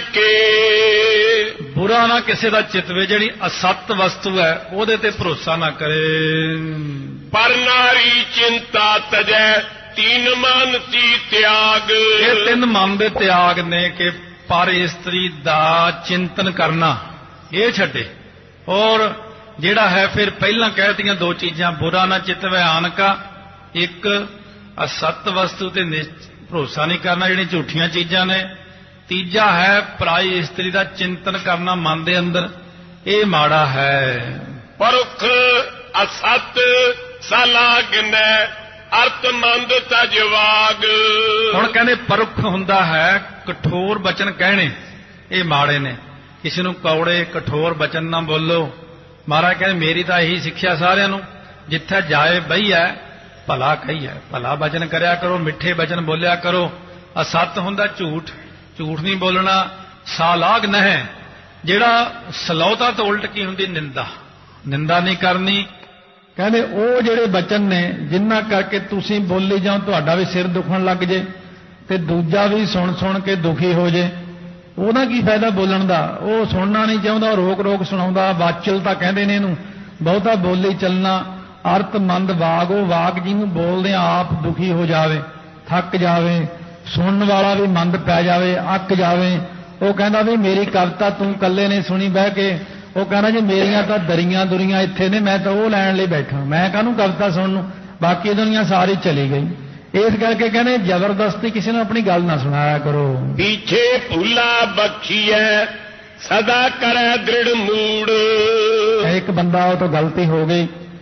ਕੇ। ਬੁਰਾ ਨਾ ਕਿਸੇ ਦਾ ਚਿਤਵੇ, ਜਿਹੜੀ ਅਸਤ ਵਸਤੂ ਹੈ ਉਹਦੇ ਤੇ ਭਰੋਸਾ ਨਾ ਕਰੇ। ਪਰ ਨਾਰੀ ਚਿੰਤਾ ਤਜੈ ਤੀਨ ਮਨ ਤੀ ਤਿਆਗ। ਇਹ 3 ਮਨ ਦੇ ਤਿਆਗ ਨੇ ਕਿ ਪਰ ਇਸਤਰੀ ਦਾ ਚਿੰਤਨ ਕਰਨਾ ਇਹ ਛੱਡੇ। ਔਰ ਜਿਹੜਾ ਹੈ ਫਿਰ ਪਹਿਲਾਂ ਕਹਿਤੀਆਂ 2 ਚੀਜ਼ਾਂ, ਬੁਰਾ ਨਾ ਚਿਤਵੈ ਆਨ ਕਾ, ਇੱਕ ਅਸਤ ਵਸਤੂ ਤੇ ਭਰੋਸਾ ਨਹੀਂ ਕਰਨਾ ਜਿਹੜੀਆਂ ਝੂਠੀਆਂ ਚੀਜ਼ਾਂ ਨੇ। ਤੀਜਾ ਹੈ ਪਰਾਈ ਇਸਤਰੀ ਦਾ ਚਿੰਤਨ ਕਰਨਾ ਮਨ ਦੇ ਅੰਦਰ, ਇਹ ਮਾੜਾ ਹੈ। ਪਰੁਖ ਅਸਤ ਸਲਾਗਨੈ ਅਰਥ ਮੰਦ ਤਜਵਾਗ। ਹੁਣ ਕਹਿੰਦੇ ਪਰੁਖ ਹੁੰਦਾ ਹੈ ਕਠੋਰ ਬਚਨ ਕਹਿਣੇ, ਇਹ ਮਾੜੇ ਨੇ। ਕਿਸੇ ਨੂੰ ਕੌੜੇ ਕਠੋਰ ਬਚਨ ਨਾ ਬੋਲੋ। ਮਹਾਰਾਜ ਕਹਿੰਦੇ ਮੇਰੀ ਤਾਂ ਇਹੀ ਸਿੱਖਿਆ ਸਾਰਿਆਂ ਨੂੰ, ਜਿੱਥੇ ਜਾਏ ਬਈਐ ਭਲਾ ਕਹੀਐ, ਭਲਾ ਬਚਨ ਕਰਿਆ ਕਰੋ, ਮਿੱਠੇ ਬਚਨ ਬੋਲਿਆ ਕਰੋ। ਅਸਤ ਹੁੰਦਾ ਝੂਠ, ਝੂਠ ਨਹੀਂ ਬੋਲਣਾ। ਸਾਲਾਗ ਨਹਿ, ਜਿਹੜਾ ਸਲੌਤਾ ਤੋਂ ਉਲਟ ਕੀ ਹੁੰਦੀ ਨਿੰਦਾ, ਨਿੰਦਾ ਨਹੀਂ ਕਰਨੀ। ਕਹਿੰਦੇ ਉਹ ਜਿਹੜੇ ਬਚਨ ਨੇ ਜਿਨ੍ਹਾਂ ਕਰਕੇ ਤੁਸੀਂ ਬੋਲੀ ਜਾਓ ਤੁਹਾਡਾ ਵੀ ਸਿਰ ਦੁਖਣ ਲੱਗ ਜੇ ਤੇ ਦੂਜਾ ਵੀ ਸੁਣ ਕੇ ਦੁਖੀ ਹੋ ਜੇ, ਉਹਦਾ ਕੀ ਫਾਇਦਾ ਬੋਲਣ ਦਾ। ਉਹ ਸੁਣਨਾ ਨਹੀਂ ਚਾਹੁੰਦਾ, ਰੋਕ ਰੋਕ ਸੁਣਾਉਂਦਾ। ਵਾਚਲਤਾ ਕਹਿੰਦੇ ਨੇ ਇਹਨੂੰ, ਬਹੁਤਾ ਬੋਲੀ ਚੱਲਣਾ। ਅਰਥ ਮੰਦ ਵਾਗ, ਉਹ ਵਾਕ ਜਿਹਨੂੰ ਬੋਲਦੇ ਆਪ ਦੁਖੀ ਹੋ ਜਾਵੇ, ਥੱਕ ਜਾਵੇ, ਸੁਣਨ ਵਾਲਾ ਵੀ ਮੰਦ ਪੈ ਜਾਵੇ, ਅੱਕ ਜਾਵੇ। ਉਹ ਕਹਿੰਦਾ ਵੀ ਮੇਰੀ ਕਵਿਤਾ ਤੂੰ ਇਕੱਲੇ ਨੇ ਸੁਣੀ ਬਹਿ ਕੇ। ਉਹ ਕਹਿੰਦਾ ਜੀ ਮੇਰੀਆਂ ਤਾਂ ਦਰੀਆਂ ਦੁਰੀਆਂ ਇੱਥੇ ਨੇ, ਮੈਂ ਤਾਂ ਉਹ ਲੈਣ ਲਈ ਬੈਠਾ, ਮੈਂ ਕਾਹਨੂੰ ਕਵਿਤਾ ਸੁਣਨ ਨੂੰ, ਬਾਕੀ ਦੁਨੀਆ ਸਾਰੀ ਚਲੀ ਗਈ। ਇਸ ਕਰਕੇ ਕਹਿੰਦੇ ਜ਼ਬਰਦਸਤੀ ਕਿਸੇ ਨੂੰ ਆਪਣੀ ਗੱਲ ਨਾ ਸੁਣਾਇਆ ਕਰੋ। ਪੀਛੇ ਭੁੱਲਾ ਬਖਸ਼ੀਐ ਸਦਾ ਕਰੈ ਦ੍ਰਿੜ ਮੂੜ। ਇੱਕ ਬੰਦਾ ਉਹ ਤੋਂ ਗਲਤੀ ਹੋ ਗਈ,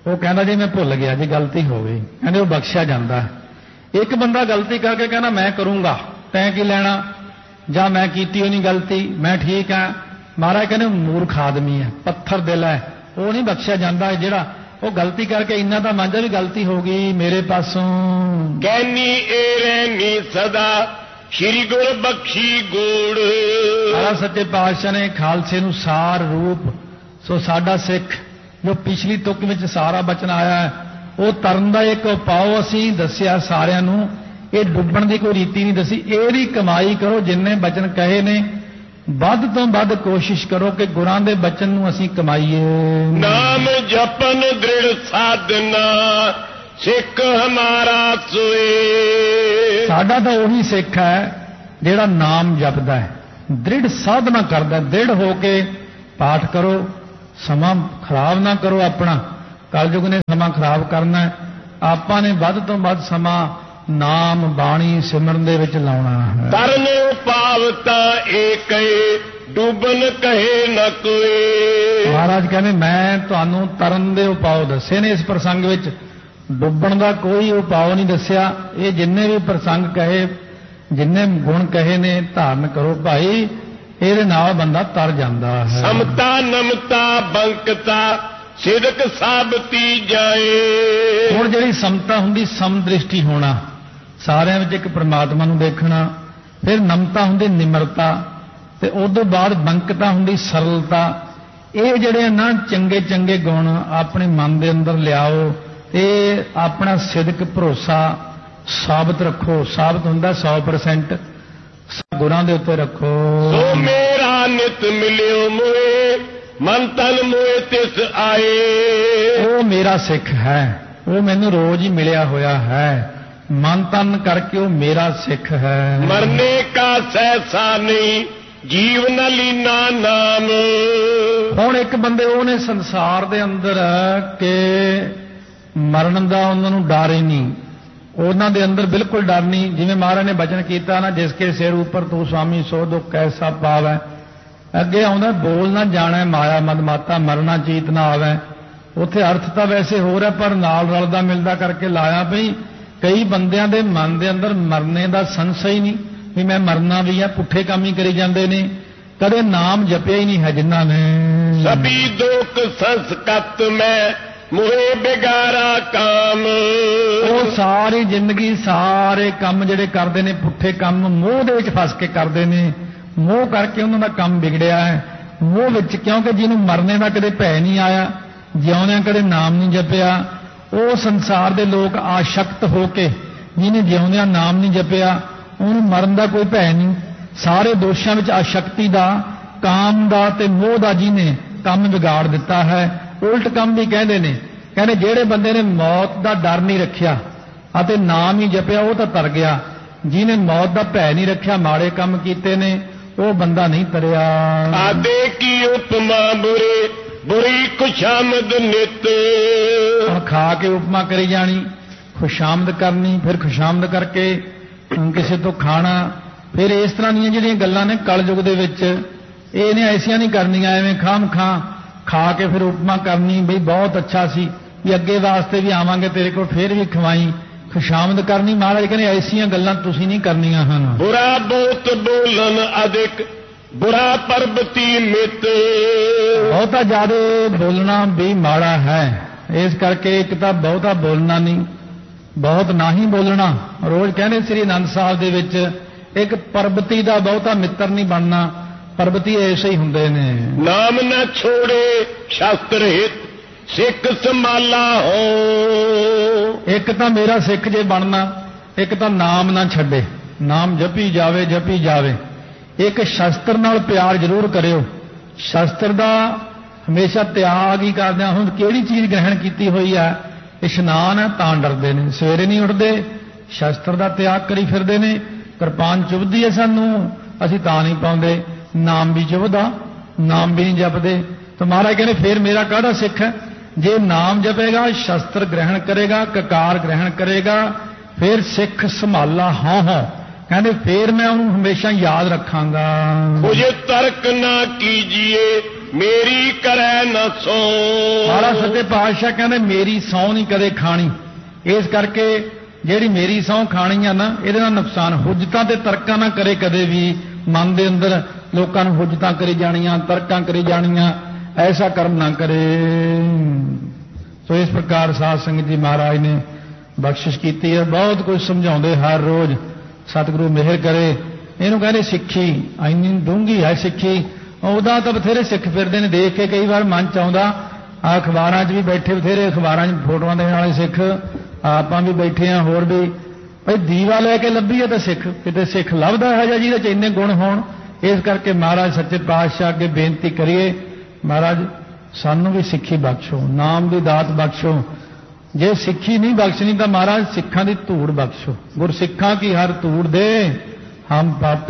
ਉਹ ਕਹਿੰਦਾ ਜੀ ਮੈਂ ਭੁੱਲ ਗਿਆ ਜੀ, ਗਲਤੀ ਹੋ ਗਈ। ਕਹਿੰਦੇ ਉਹ ਬਖਸ਼ਿਆ ਜਾਂਦਾ। ਇੱਕ ਬੰਦਾ ਗਲਤੀ ਕਰਕੇ ਕਹਿੰਦਾ ਮੈਂ ਕਰੂੰਗਾ, ਤੈਂ ਕੀ ਲੈਣਾ, ਜਾਂ ਮੈਂ ਕੀਤੀ ਉਹ ਨਹੀਂ ਗਲਤੀ, ਮੈਂ ਠੀਕ ਹਾਂ। ਮਹਾਰਾਜ ਕਹਿੰਦੇ ਮੂਰਖ ਆਦਮੀ ਹੈ, ਪੱਥਰ ਦਿਲ ਹੈ, ਉਹ ਨਹੀਂ ਬਖਸ਼ਿਆ ਜਾਂਦਾ। ਜਿਹੜਾ ਉਹ ਗਲਤੀ ਕਰਕੇ ਇੰਨਾ ਤਾਂ ਮੰਨਦਾ ਵੀ ਗਲਤੀ ਹੋ ਗਈ ਮੇਰੇ ਪਾਸੋਂ। ਕਹਿਨੀ ਏ ਰਹਿਨੀ ਸਦਾ ਸ਼੍ਰੀ ਗੁਰ ਬਖਸ਼ੀ ਗੂੜ। ਮਹਾਰਾਜ ਸੱਚੇ ਪਾਤਸ਼ਾਹ ਨੇ ਖਾਲਸੇ ਨੂੰ ਸਾਰ ਰੂਪ, ਸੋ ਸਾਡਾ ਸਿੱਖ ਜੋ ਪਿਛਲੀ ਤੁਕ ਵਿੱਚ ਸਾਰਾ ਬਚਨ ਆਇਆ ਹੈ, ਉਹ ਤਰਨ ਦਾ ਇੱਕ ਉਪਾਅ ਅਸੀਂ ਦੱਸਿਆ ਸਾਰਿਆਂ ਨੂੰ। ਇਹ ਡੁੱਬਣ ਦੀ ਕੋਈ ਰੀਤੀ ਨਹੀਂ ਦੱਸੀ। ਇਹਦੀ ਕਮਾਈ ਕਰੋ, ਜਿੰਨੇ ਬਚਨ ਕਹੇ ਨੇ ਵੱਧ ਤੋਂ ਵੱਧ ਕੋਸ਼ਿਸ਼ ਕਰੋ ਕਿ ਗੁਰਾਂ ਦੇ ਬਚਨ ਨੂੰ ਅਸੀਂ ਕਮਾਈਏ। ਨਾਮ ਜਪਨ ਦ੍ਰਿੜ ਸਾਧਨਾ ਸਿੱਖ ਹਮਾਰਾ ਸੋਏ। ਸਾਡਾ ਤਾਂ ਉਹੀ ਸਿੱਖ ਹੈ ਜਿਹੜਾ ਨਾਮ ਜਪਦਾ ਹੈ, ਦ੍ਰਿੜ ਸਾਧਨਾ ਕਰਦਾ। ਦ੍ਰਿੜ ਹੋ ਕੇ ਪਾਠ ਕਰੋ, ਸਮਾਂ ਖਰਾਬ ਨਾ ਕਰੋ ਆਪਣਾ। ਕਲਯੁਗ ਨੇ ਸਮਾਂ ਖਰਾਬ ਕਰਨਾ ਹੈ, ਆਪਾਂ ਨੇ ਵੱਧ ਤੋਂ ਵੱਧ ਸਮਾਂ ਨਾਮ ਬਾਣੀ ਸਿਮਰਨ ਦੇ ਵਿੱਚ ਲਾਉਣਾ ਹੈ। ਤਰਨ ਪਾਵਤਾ ਏਕਏ ਡੁੱਬਨ ਕਹੇ ਨ ਕੋਏ। ਮਹਾਰਾਜ ਕਹਿੰਦੇ ਮੈਂ ਤੁਹਾਨੂੰ ਤਰਨ ਦੇ ਉਪਾਅ ਦੱਸੇ ਨੇ ਇਸ ਪ੍ਰਸੰਗ ਵਿੱਚ, ਡੁੱਬਣ ਦਾ ਕੋਈ ਉਪਾਅ ਨਹੀਂ ਦੱਸਿਆ। ਇਹ ਜਿੰਨੇ ਵੀ ਪ੍ਰਸੰਗ ਕਹੇ, ਜਿੰਨੇ ਗੁਣ ਕਹੇ ਨੇ ਧਾਰਨ ਕਰੋ ਭਾਈ, ਇਹਦੇ ਨਾਲ ਬੰਦਾ ਤਰ ਜਾਂਦਾ ਹੈ। ਸਮਤਾ ਨਮਤਾ ਬੰਕਤਾ ਸਿਦਕ ਸਾਬਤੀ ਜਾਏ। ਹੁਣ ਜਿਹੜੀ ਸਮਤਾ ਹੁੰਦੀ, ਸਮਦ੍ਰਿਸ਼ਟੀ ਹੋਣਾ, ਸਾਰਿਆਂ ਵਿੱਚ ਇੱਕ ਪ੍ਰਮਾਤਮਾ ਨੂੰ ਦੇਖਣਾ। ਫਿਰ ਨਮਤਾ ਹੁੰਦੀ ਨਿਮਰਤਾ, ਤੇ ਉਦੋਂ ਬਾਅਦ ਬੰਕਤਾ ਹੁੰਦੀ ਸਰਲਤਾ। ਇਹ ਜਿਹੜੇ ਨਾ ਚੰਗੇ ਚੰਗੇ ਗੁਣ ਆਪਣੇ ਮਨ ਦੇ ਅੰਦਰ ਲਿਆਓ ਤੇ ਆਪਣਾ ਸਿਦਕ ਭਰੋਸਾ ਸਾਬਤ ਰੱਖੋ। ਸਾਬਤ ਹੁੰਦਾ 100% ਗੁਰਾਂ ਦੇ ਉੱਤੇ ਰੱਖੋ। ਸੋ ਮੇਰਾ ਨਿਤ ਮਿਲਿਓ ਮੋਏ ਮਨ ਤਨ ਮੋਏ ਤਿਸ ਆਏ। ਉਹ ਮੇਰਾ ਸਿੱਖ ਹੈ, ਉਹ ਮੈਨੂੰ ਰੋਜ਼ ਹੀ ਮਿਲਿਆ ਹੋਇਆ ਹੈ, ਮਨ ਤਨ ਕਰਕੇ ਉਹ ਮੇਰਾ ਸਿੱਖ ਹੈ। ਮਰਨੇ ਕਾ ਸਹਿਸਾ ਨਹੀਂ ਜੀਵਨ ਲੀਨਾ ਨਾਮ। ਹੁਣ ਇੱਕ ਬੰਦੇ ਉਹਨੇ ਸੰਸਾਰ ਦੇ ਅੰਦਰ ਕਿ ਮਰਨ ਦਾ ਉਹਨਾਂ ਨੂੰ ਡਰ ਹੀ ਨਹੀਂ, ਉਹਨਾਂ ਦੇ ਅੰਦਰ ਬਿਲਕੁਲ ਡਰ ਨਹੀਂ। ਜਿਵੇਂ ਮਹਾਰਾਜ ਨੇ ਬਚਨ ਕੀਤਾ ਨਾ, ਜਿਸ ਕੇ ਸਿਰ ਉੱਪਰ ਤੂੰ ਸੁਆਮੀ ਸੋ ਦੁੱਖ ਕੈਸਾ ਪਾਵੈ। ਅੱਗੇ ਆਉਂਦਾ ਬੋਲ ਨਾ ਜਾਣੈ ਮਾਇਆ ਮਦ ਮਾਤਾ ਮਰਨਾ ਚੀਤ ਨਾ ਆਵੈ। ਉੱਥੇ ਅਰਥ ਤਾਂ ਵੈਸੇ ਹੋਰ ਹੈ, ਪਰ ਨਾਲ ਰਲਦਾ ਮਿਲਦਾ ਕਰਕੇ ਲਾਇਆ ਪਈ। ਕਈ ਬੰਦਿਆਂ ਦੇ ਮਨ ਦੇ ਅੰਦਰ ਮਰਨੇ ਦਾ ਸੰਸ਼ਾ ਹੀ ਨਹੀਂ ਵੀ ਮੈਂ ਮਰਨਾ ਵੀ ਆ, ਪੁੱਠੇ ਕੰਮ ਹੀ ਕਰੀ ਜਾਂਦੇ ਨੇ, ਕਦੇ ਨਾਮ ਜਪਿਆ ਹੀ ਨਹੀਂ ਹੈ ਜਿਨ੍ਹਾਂ ਨੇ। ਸਭੀ ਦੁਖ ਸੰਸਕਤ ਮੈਂ ਮੋਹਿ ਬਿਗਾਰਾ ਕਾਮ। ਉਹ ਸਾਰੀ ਜ਼ਿੰਦਗੀ ਸਾਰੇ ਕੰਮ ਜਿਹੜੇ ਕਰਦੇ ਨੇ ਪੁੱਠੇ ਕੰਮ, ਮੋਹ ਦੇ ਵਿੱਚ ਫਸ ਕੇ ਕਰਦੇ ਨੇ। ਮੋਹ ਕਰਕੇ ਉਹਨਾਂ ਦਾ ਕੰਮ ਵਿਗੜਿਆ ਹੈ, ਮੋਹ ਵਿੱਚ। ਕਿਉਂਕਿ ਜਿਹਨੂੰ ਮਰਨੇ ਦਾ ਕਦੇ ਭੈ ਨਹੀਂ ਆਇਆ, ਜਿਉਂਦਿਆਂ ਕਦੇ ਨਾਮ ਨਹੀਂ ਜਪਿਆ, ਉਹ ਸੰਸਾਰ ਦੇ ਲੋਕ ਆਸ਼ਕਤ ਹੋ ਕੇ, ਜਿਹਨੇ ਜਿਉਂਦਿਆਂ ਨਾਮ ਨਹੀਂ ਜਪਿਆ ਉਹਨੂੰ ਮਰਨ ਦਾ ਕੋਈ ਭੈ ਨਹੀਂ। ਸਾਰੇ ਦੋਸ਼ਾਂ ਵਿੱਚ ਆਸ਼ਕਤੀ ਦਾ, ਕਾਮ ਦਾ ਤੇ ਮੋਹ ਦਾ ਜਿਹਨੇ ਕੰਮ ਵਿਗਾੜ ਦਿੱਤਾ ਹੈ। ਉਲਟ ਕੰਮ ਵੀ ਕਹਿੰਦੇ ਨੇ, ਕਹਿੰਦੇ ਜਿਹੜੇ ਬੰਦੇ ਨੇ ਮੌਤ ਦਾ ਡਰ ਨਹੀਂ ਰੱਖਿਆ ਅਤੇ ਨਾਮ ਹੀ ਜਪਿਆ ਉਹ ਤਾਂ ਤਰ ਗਿਆ। ਜਿਹਨੇ ਮੌਤ ਦਾ ਭੈ ਨਹੀਂ ਰੱਖਿਆ, ਮਾੜੇ ਕੰਮ ਕੀਤੇ ਨੇ, ਉਹ ਬੰਦਾ ਨਹੀਂ ਤਰਿਆ। ਆਦੇ ਕੀ ਉਪਮਾ ਬੁਰੇ ਬੁਰੀ ਖੁਸ਼ਾਮਦ ਨਿਤ। ਹੁਣ ਖਾ ਕੇ ਉਪਮਾ ਕਰੀ ਜਾਣੀ, ਖੁਸ਼ਾਮਦ ਕਰਨੀ, ਫਿਰ ਖੁਸ਼ਾਮਦ ਕਰਕੇ ਕਿਸੇ ਤੋਂ ਖਾਣਾ। ਫਿਰ ਇਸ ਤਰ੍ਹਾਂ ਦੀਆਂ ਜਿਹੜੀਆਂ ਗੱਲਾਂ ਨੇ ਕਲਯੁਗ ਦੇ ਵਿੱਚ, ਇਹ ਨੇ ਐਸੀਆਂ ਨਹੀਂ ਕਰਨੀਆਂ। ਐਵੇਂ ਖਾਮ ਖਾ ਕੇ ਫਿਰ ਉਪਮਾ ਕਰਨੀ, ਬਈ ਬਹੁਤ ਅੱਛਾ ਸੀ, ਵੀ ਅੱਗੇ ਵਾਸਤੇ ਵੀ ਆਵਾਂਗੇ ਤੇਰੇ ਕੋਲ, ਫਿਰ ਵੀ ਖਵਾਈ, ਖੁਸ਼ਾਮਦ ਕਰਨੀ। ਮਹਾਰਾਜ ਕਹਿੰਦੇ ਐਸੀਆਂ ਗੱਲਾਂ ਤੁਸੀਂ ਨਹੀਂ ਕਰਨੀਆਂ ਹਨ। ਬੁਰਾ ਬਹੁਤ ਬੋਲਨ ਅਧਿਕ ਬੁਰਾ ਪਰਬਤੀ ਮਿਤ। ਬਹੁਤਾ ਜ਼ਿਆਦਾ ਬੋਲਣਾ ਵੀ ਮਾੜਾ ਹੈ, ਇਸ ਕਰਕੇ ਇੱਕ ਤਾਂ ਬਹੁਤਾ ਬੋਲਣਾ ਨਹੀਂ, ਬਹੁਤ ਨਾ ਹੀ ਬੋਲਣਾ। ਰੋਜ਼ ਕਹਿੰਦੇ ਸ੍ਰੀ ਅਨੰਦ ਸਾਹਿਬ ਦੇ ਵਿੱਚ, ਇੱਕ ਪਰਬਤੀ ਦਾ ਬਹੁਤਾ ਮਿੱਤਰ ਨਹੀਂ ਬਣਨਾ। ਪਰਬਤੀ ਐਸੇ ਹੀ ਹੁੰਦੇ ਨੇ। ਨਾਮ ਨਾ ਛੋੜੇ ਸ਼ਾਸਤਰ ਹਿਤ ਸਿੱਖ ਸੰਭਾਲਾ ਹੋ। ਇੱਕ ਤਾਂ ਮੇਰਾ ਸਿੱਖ ਜੇ ਬਣਨਾ, ਇੱਕ ਤਾਂ ਨਾਮ ਨਾ ਛੱਡੇ, ਨਾਮ ਜਪੀ ਜਾਵੇ ਜਪੀ ਜਾਵੇ। ਇੱਕ ਸ਼ਸਤਰ ਨਾਲ ਪਿਆਰ ਜ਼ਰੂਰ ਕਰਿਓ। ਸ਼ਸਤਰ ਦਾ ਹਮੇਸ਼ਾ ਤਿਆਗ ਹੀ ਕਰਦੇ। ਹੁਣ ਕਿਹੜੀ ਚੀਜ਼ ਗ੍ਰਹਿਣ ਕੀਤੀ ਹੋਈ ਹੈ? ਇਸ਼ਨਾਨ ਹੈ ਤਾਂ ਡਰਦੇ ਨੇ, ਸਵੇਰੇ ਨਹੀਂ ਉੱਠਦੇ, ਸ਼ਸਤਰ ਦਾ ਤਿਆਗ ਕਰੀ ਫਿਰਦੇ ਨੇ। ਕਿਰਪਾਨ ਚੁਭਦੀ ਹੈ ਸਾਨੂੰ, ਅਸੀਂ ਤਾਂ ਨਹੀਂ ਪਾਉਂਦੇ। ਨਾਮ ਵੀ ਚੁਭਦਾ, ਨਾਮ ਵੀ ਨਹੀਂ ਜਪਦੇ। ਤਾਂ ਮਹਾਰਾਜ ਕਹਿੰਦੇ ਫਿਰ ਮੇਰਾ ਕਾਹਦਾ ਸਿੱਖ ਹੈ? ਜੇ ਨਾਮ ਜਪੇਗਾ, ਸ਼ਸਤਰ ਗ੍ਰਹਿਣ ਕਰੇਗਾ, ਕਕਾਰ ਗ੍ਰਹਿਣ ਕਰੇਗਾ, ਫਿਰ ਸਿੱਖ ਸੰਭਾਲਾ ਹਾਂ। ਕਹਿੰਦੇ ਫਿਰ ਮੈਂ ਉਹਨੂੰ ਹਮੇਸ਼ਾ ਯਾਦ ਰੱਖਾਂਗਾ। ਕੁਝ ਤਰਕ ਨਾ ਕੀਜੀਏ ਮੇਰੀ ਕਰੈ ਨ ਸੋ। ਮਹਾਰਾਜ ਸੱਚੇ ਪਾਤਸ਼ਾਹ ਕਹਿੰਦੇ ਮੇਰੀ ਸਹੁੰ ਨਹੀਂ ਕਦੇ ਖਾਣੀ। ਇਸ ਕਰਕੇ ਜਿਹੜੀ ਮੇਰੀ ਸਹੁੰ ਖਾਣੀ ਆ ਨਾ, ਇਹਦੇ ਨਾਲ ਨੁਕਸਾਨ। ਹੁਜਤਾਂ ਤੇ ਤਰਕਾਂ ਨਾ ਕਰੇ ਕਦੇ ਵੀ। ਮਨ ਦੇ ਅੰਦਰ ਲੋਕਾਂ ਨੂੰ ਹੁਜਤਾਂ ਕਰੀ ਜਾਣੀਆਂ, ਤਰਕਾਂ ਕਰੀ ਜਾਣੀਆਂ, ਐਸਾ ਕਰਮ ਨਾ ਕਰੇ। ਸੋ ਇਸ ਪ੍ਰਕਾਰ ਸਾਧ ਸੰਗਤ ਜੀ ਮਹਾਰਾਜ ਨੇ ਬਖਸ਼ਿਸ਼ ਕੀਤੀ ਹੈ। ਬਹੁਤ ਕੁਝ ਸਮਝਾਉਂਦੇ ਹਰ ਰੋਜ਼। ਸਤਿਗੁਰੂ ਮਿਹਰ ਕਰੇ। ਇਹਨੂੰ ਕਹਿੰਦੇ ਸਿੱਖੀ ਇੰਨੀ ਡੂੰਘੀ ਹੈ ਸਿੱਖੀ। ਉਹਦਾ ਤਾਂ ਬਥੇਰੇ ਸਿੱਖ ਫਿਰਦੇ ਨੇ, ਦੇਖ ਕੇ ਕਈ ਵਾਰ ਮਨ ਚ ਆਉਂਦਾ। ਆ ਅਖਬਾਰਾਂ 'ਚ ਵੀ ਬੈਠੇ ਬਥੇਰੇ, ਅਖਬਾਰਾਂ 'ਚ ਫੋਟੋਆਂ ਦੇਣ ਵਾਲੇ ਸਿੱਖ, ਆਪਾਂ ਵੀ ਬੈਠੇ ਹਾਂ, ਹੋਰ ਵੀ। ਭਾਈ ਦੀਵਾ ਲੈ ਕੇ ਲੱਭੀਏ ਤਾਂ ਸਿੱਖ, ਕਿਤੇ ਸਿੱਖ ਲੱਭਦਾ ਹੈ ਜਾਂ ਜਿਹਦੇ 'ਚ ਇੰਨੇ ਗੁਣ ਹੋਣ। ਇਸ ਕਰਕੇ ਮਹਾਰਾਜ ਸੱਚੇ ਪਾਤਸ਼ਾਹ ਅੱਗੇ ਬੇਨਤੀ ਕਰੀਏ, ਮਹਾਰਾਜ ਸਾਨੂੰ ਵੀ ਸਿੱਖੀ ਬਖਸ਼ੋ, ਨਾਮ ਦੀ ਦਾਤ ਬਖਸ਼ੋ। ਜੇ ਸਿੱਖੀ ਨਹੀਂ ਬਖਸ਼ਣੀ ਤਾਂ ਮਹਾਰਾਜ ਸਿੱਖਾਂ ਦੀ ਧੂੜ ਬਖਸ਼ੋ। ਗੁਰਸਿੱਖਾਂ ਕੀ ਹਰ ਧੂੜ ਦੇ ਹਮ ਪਾਪੀ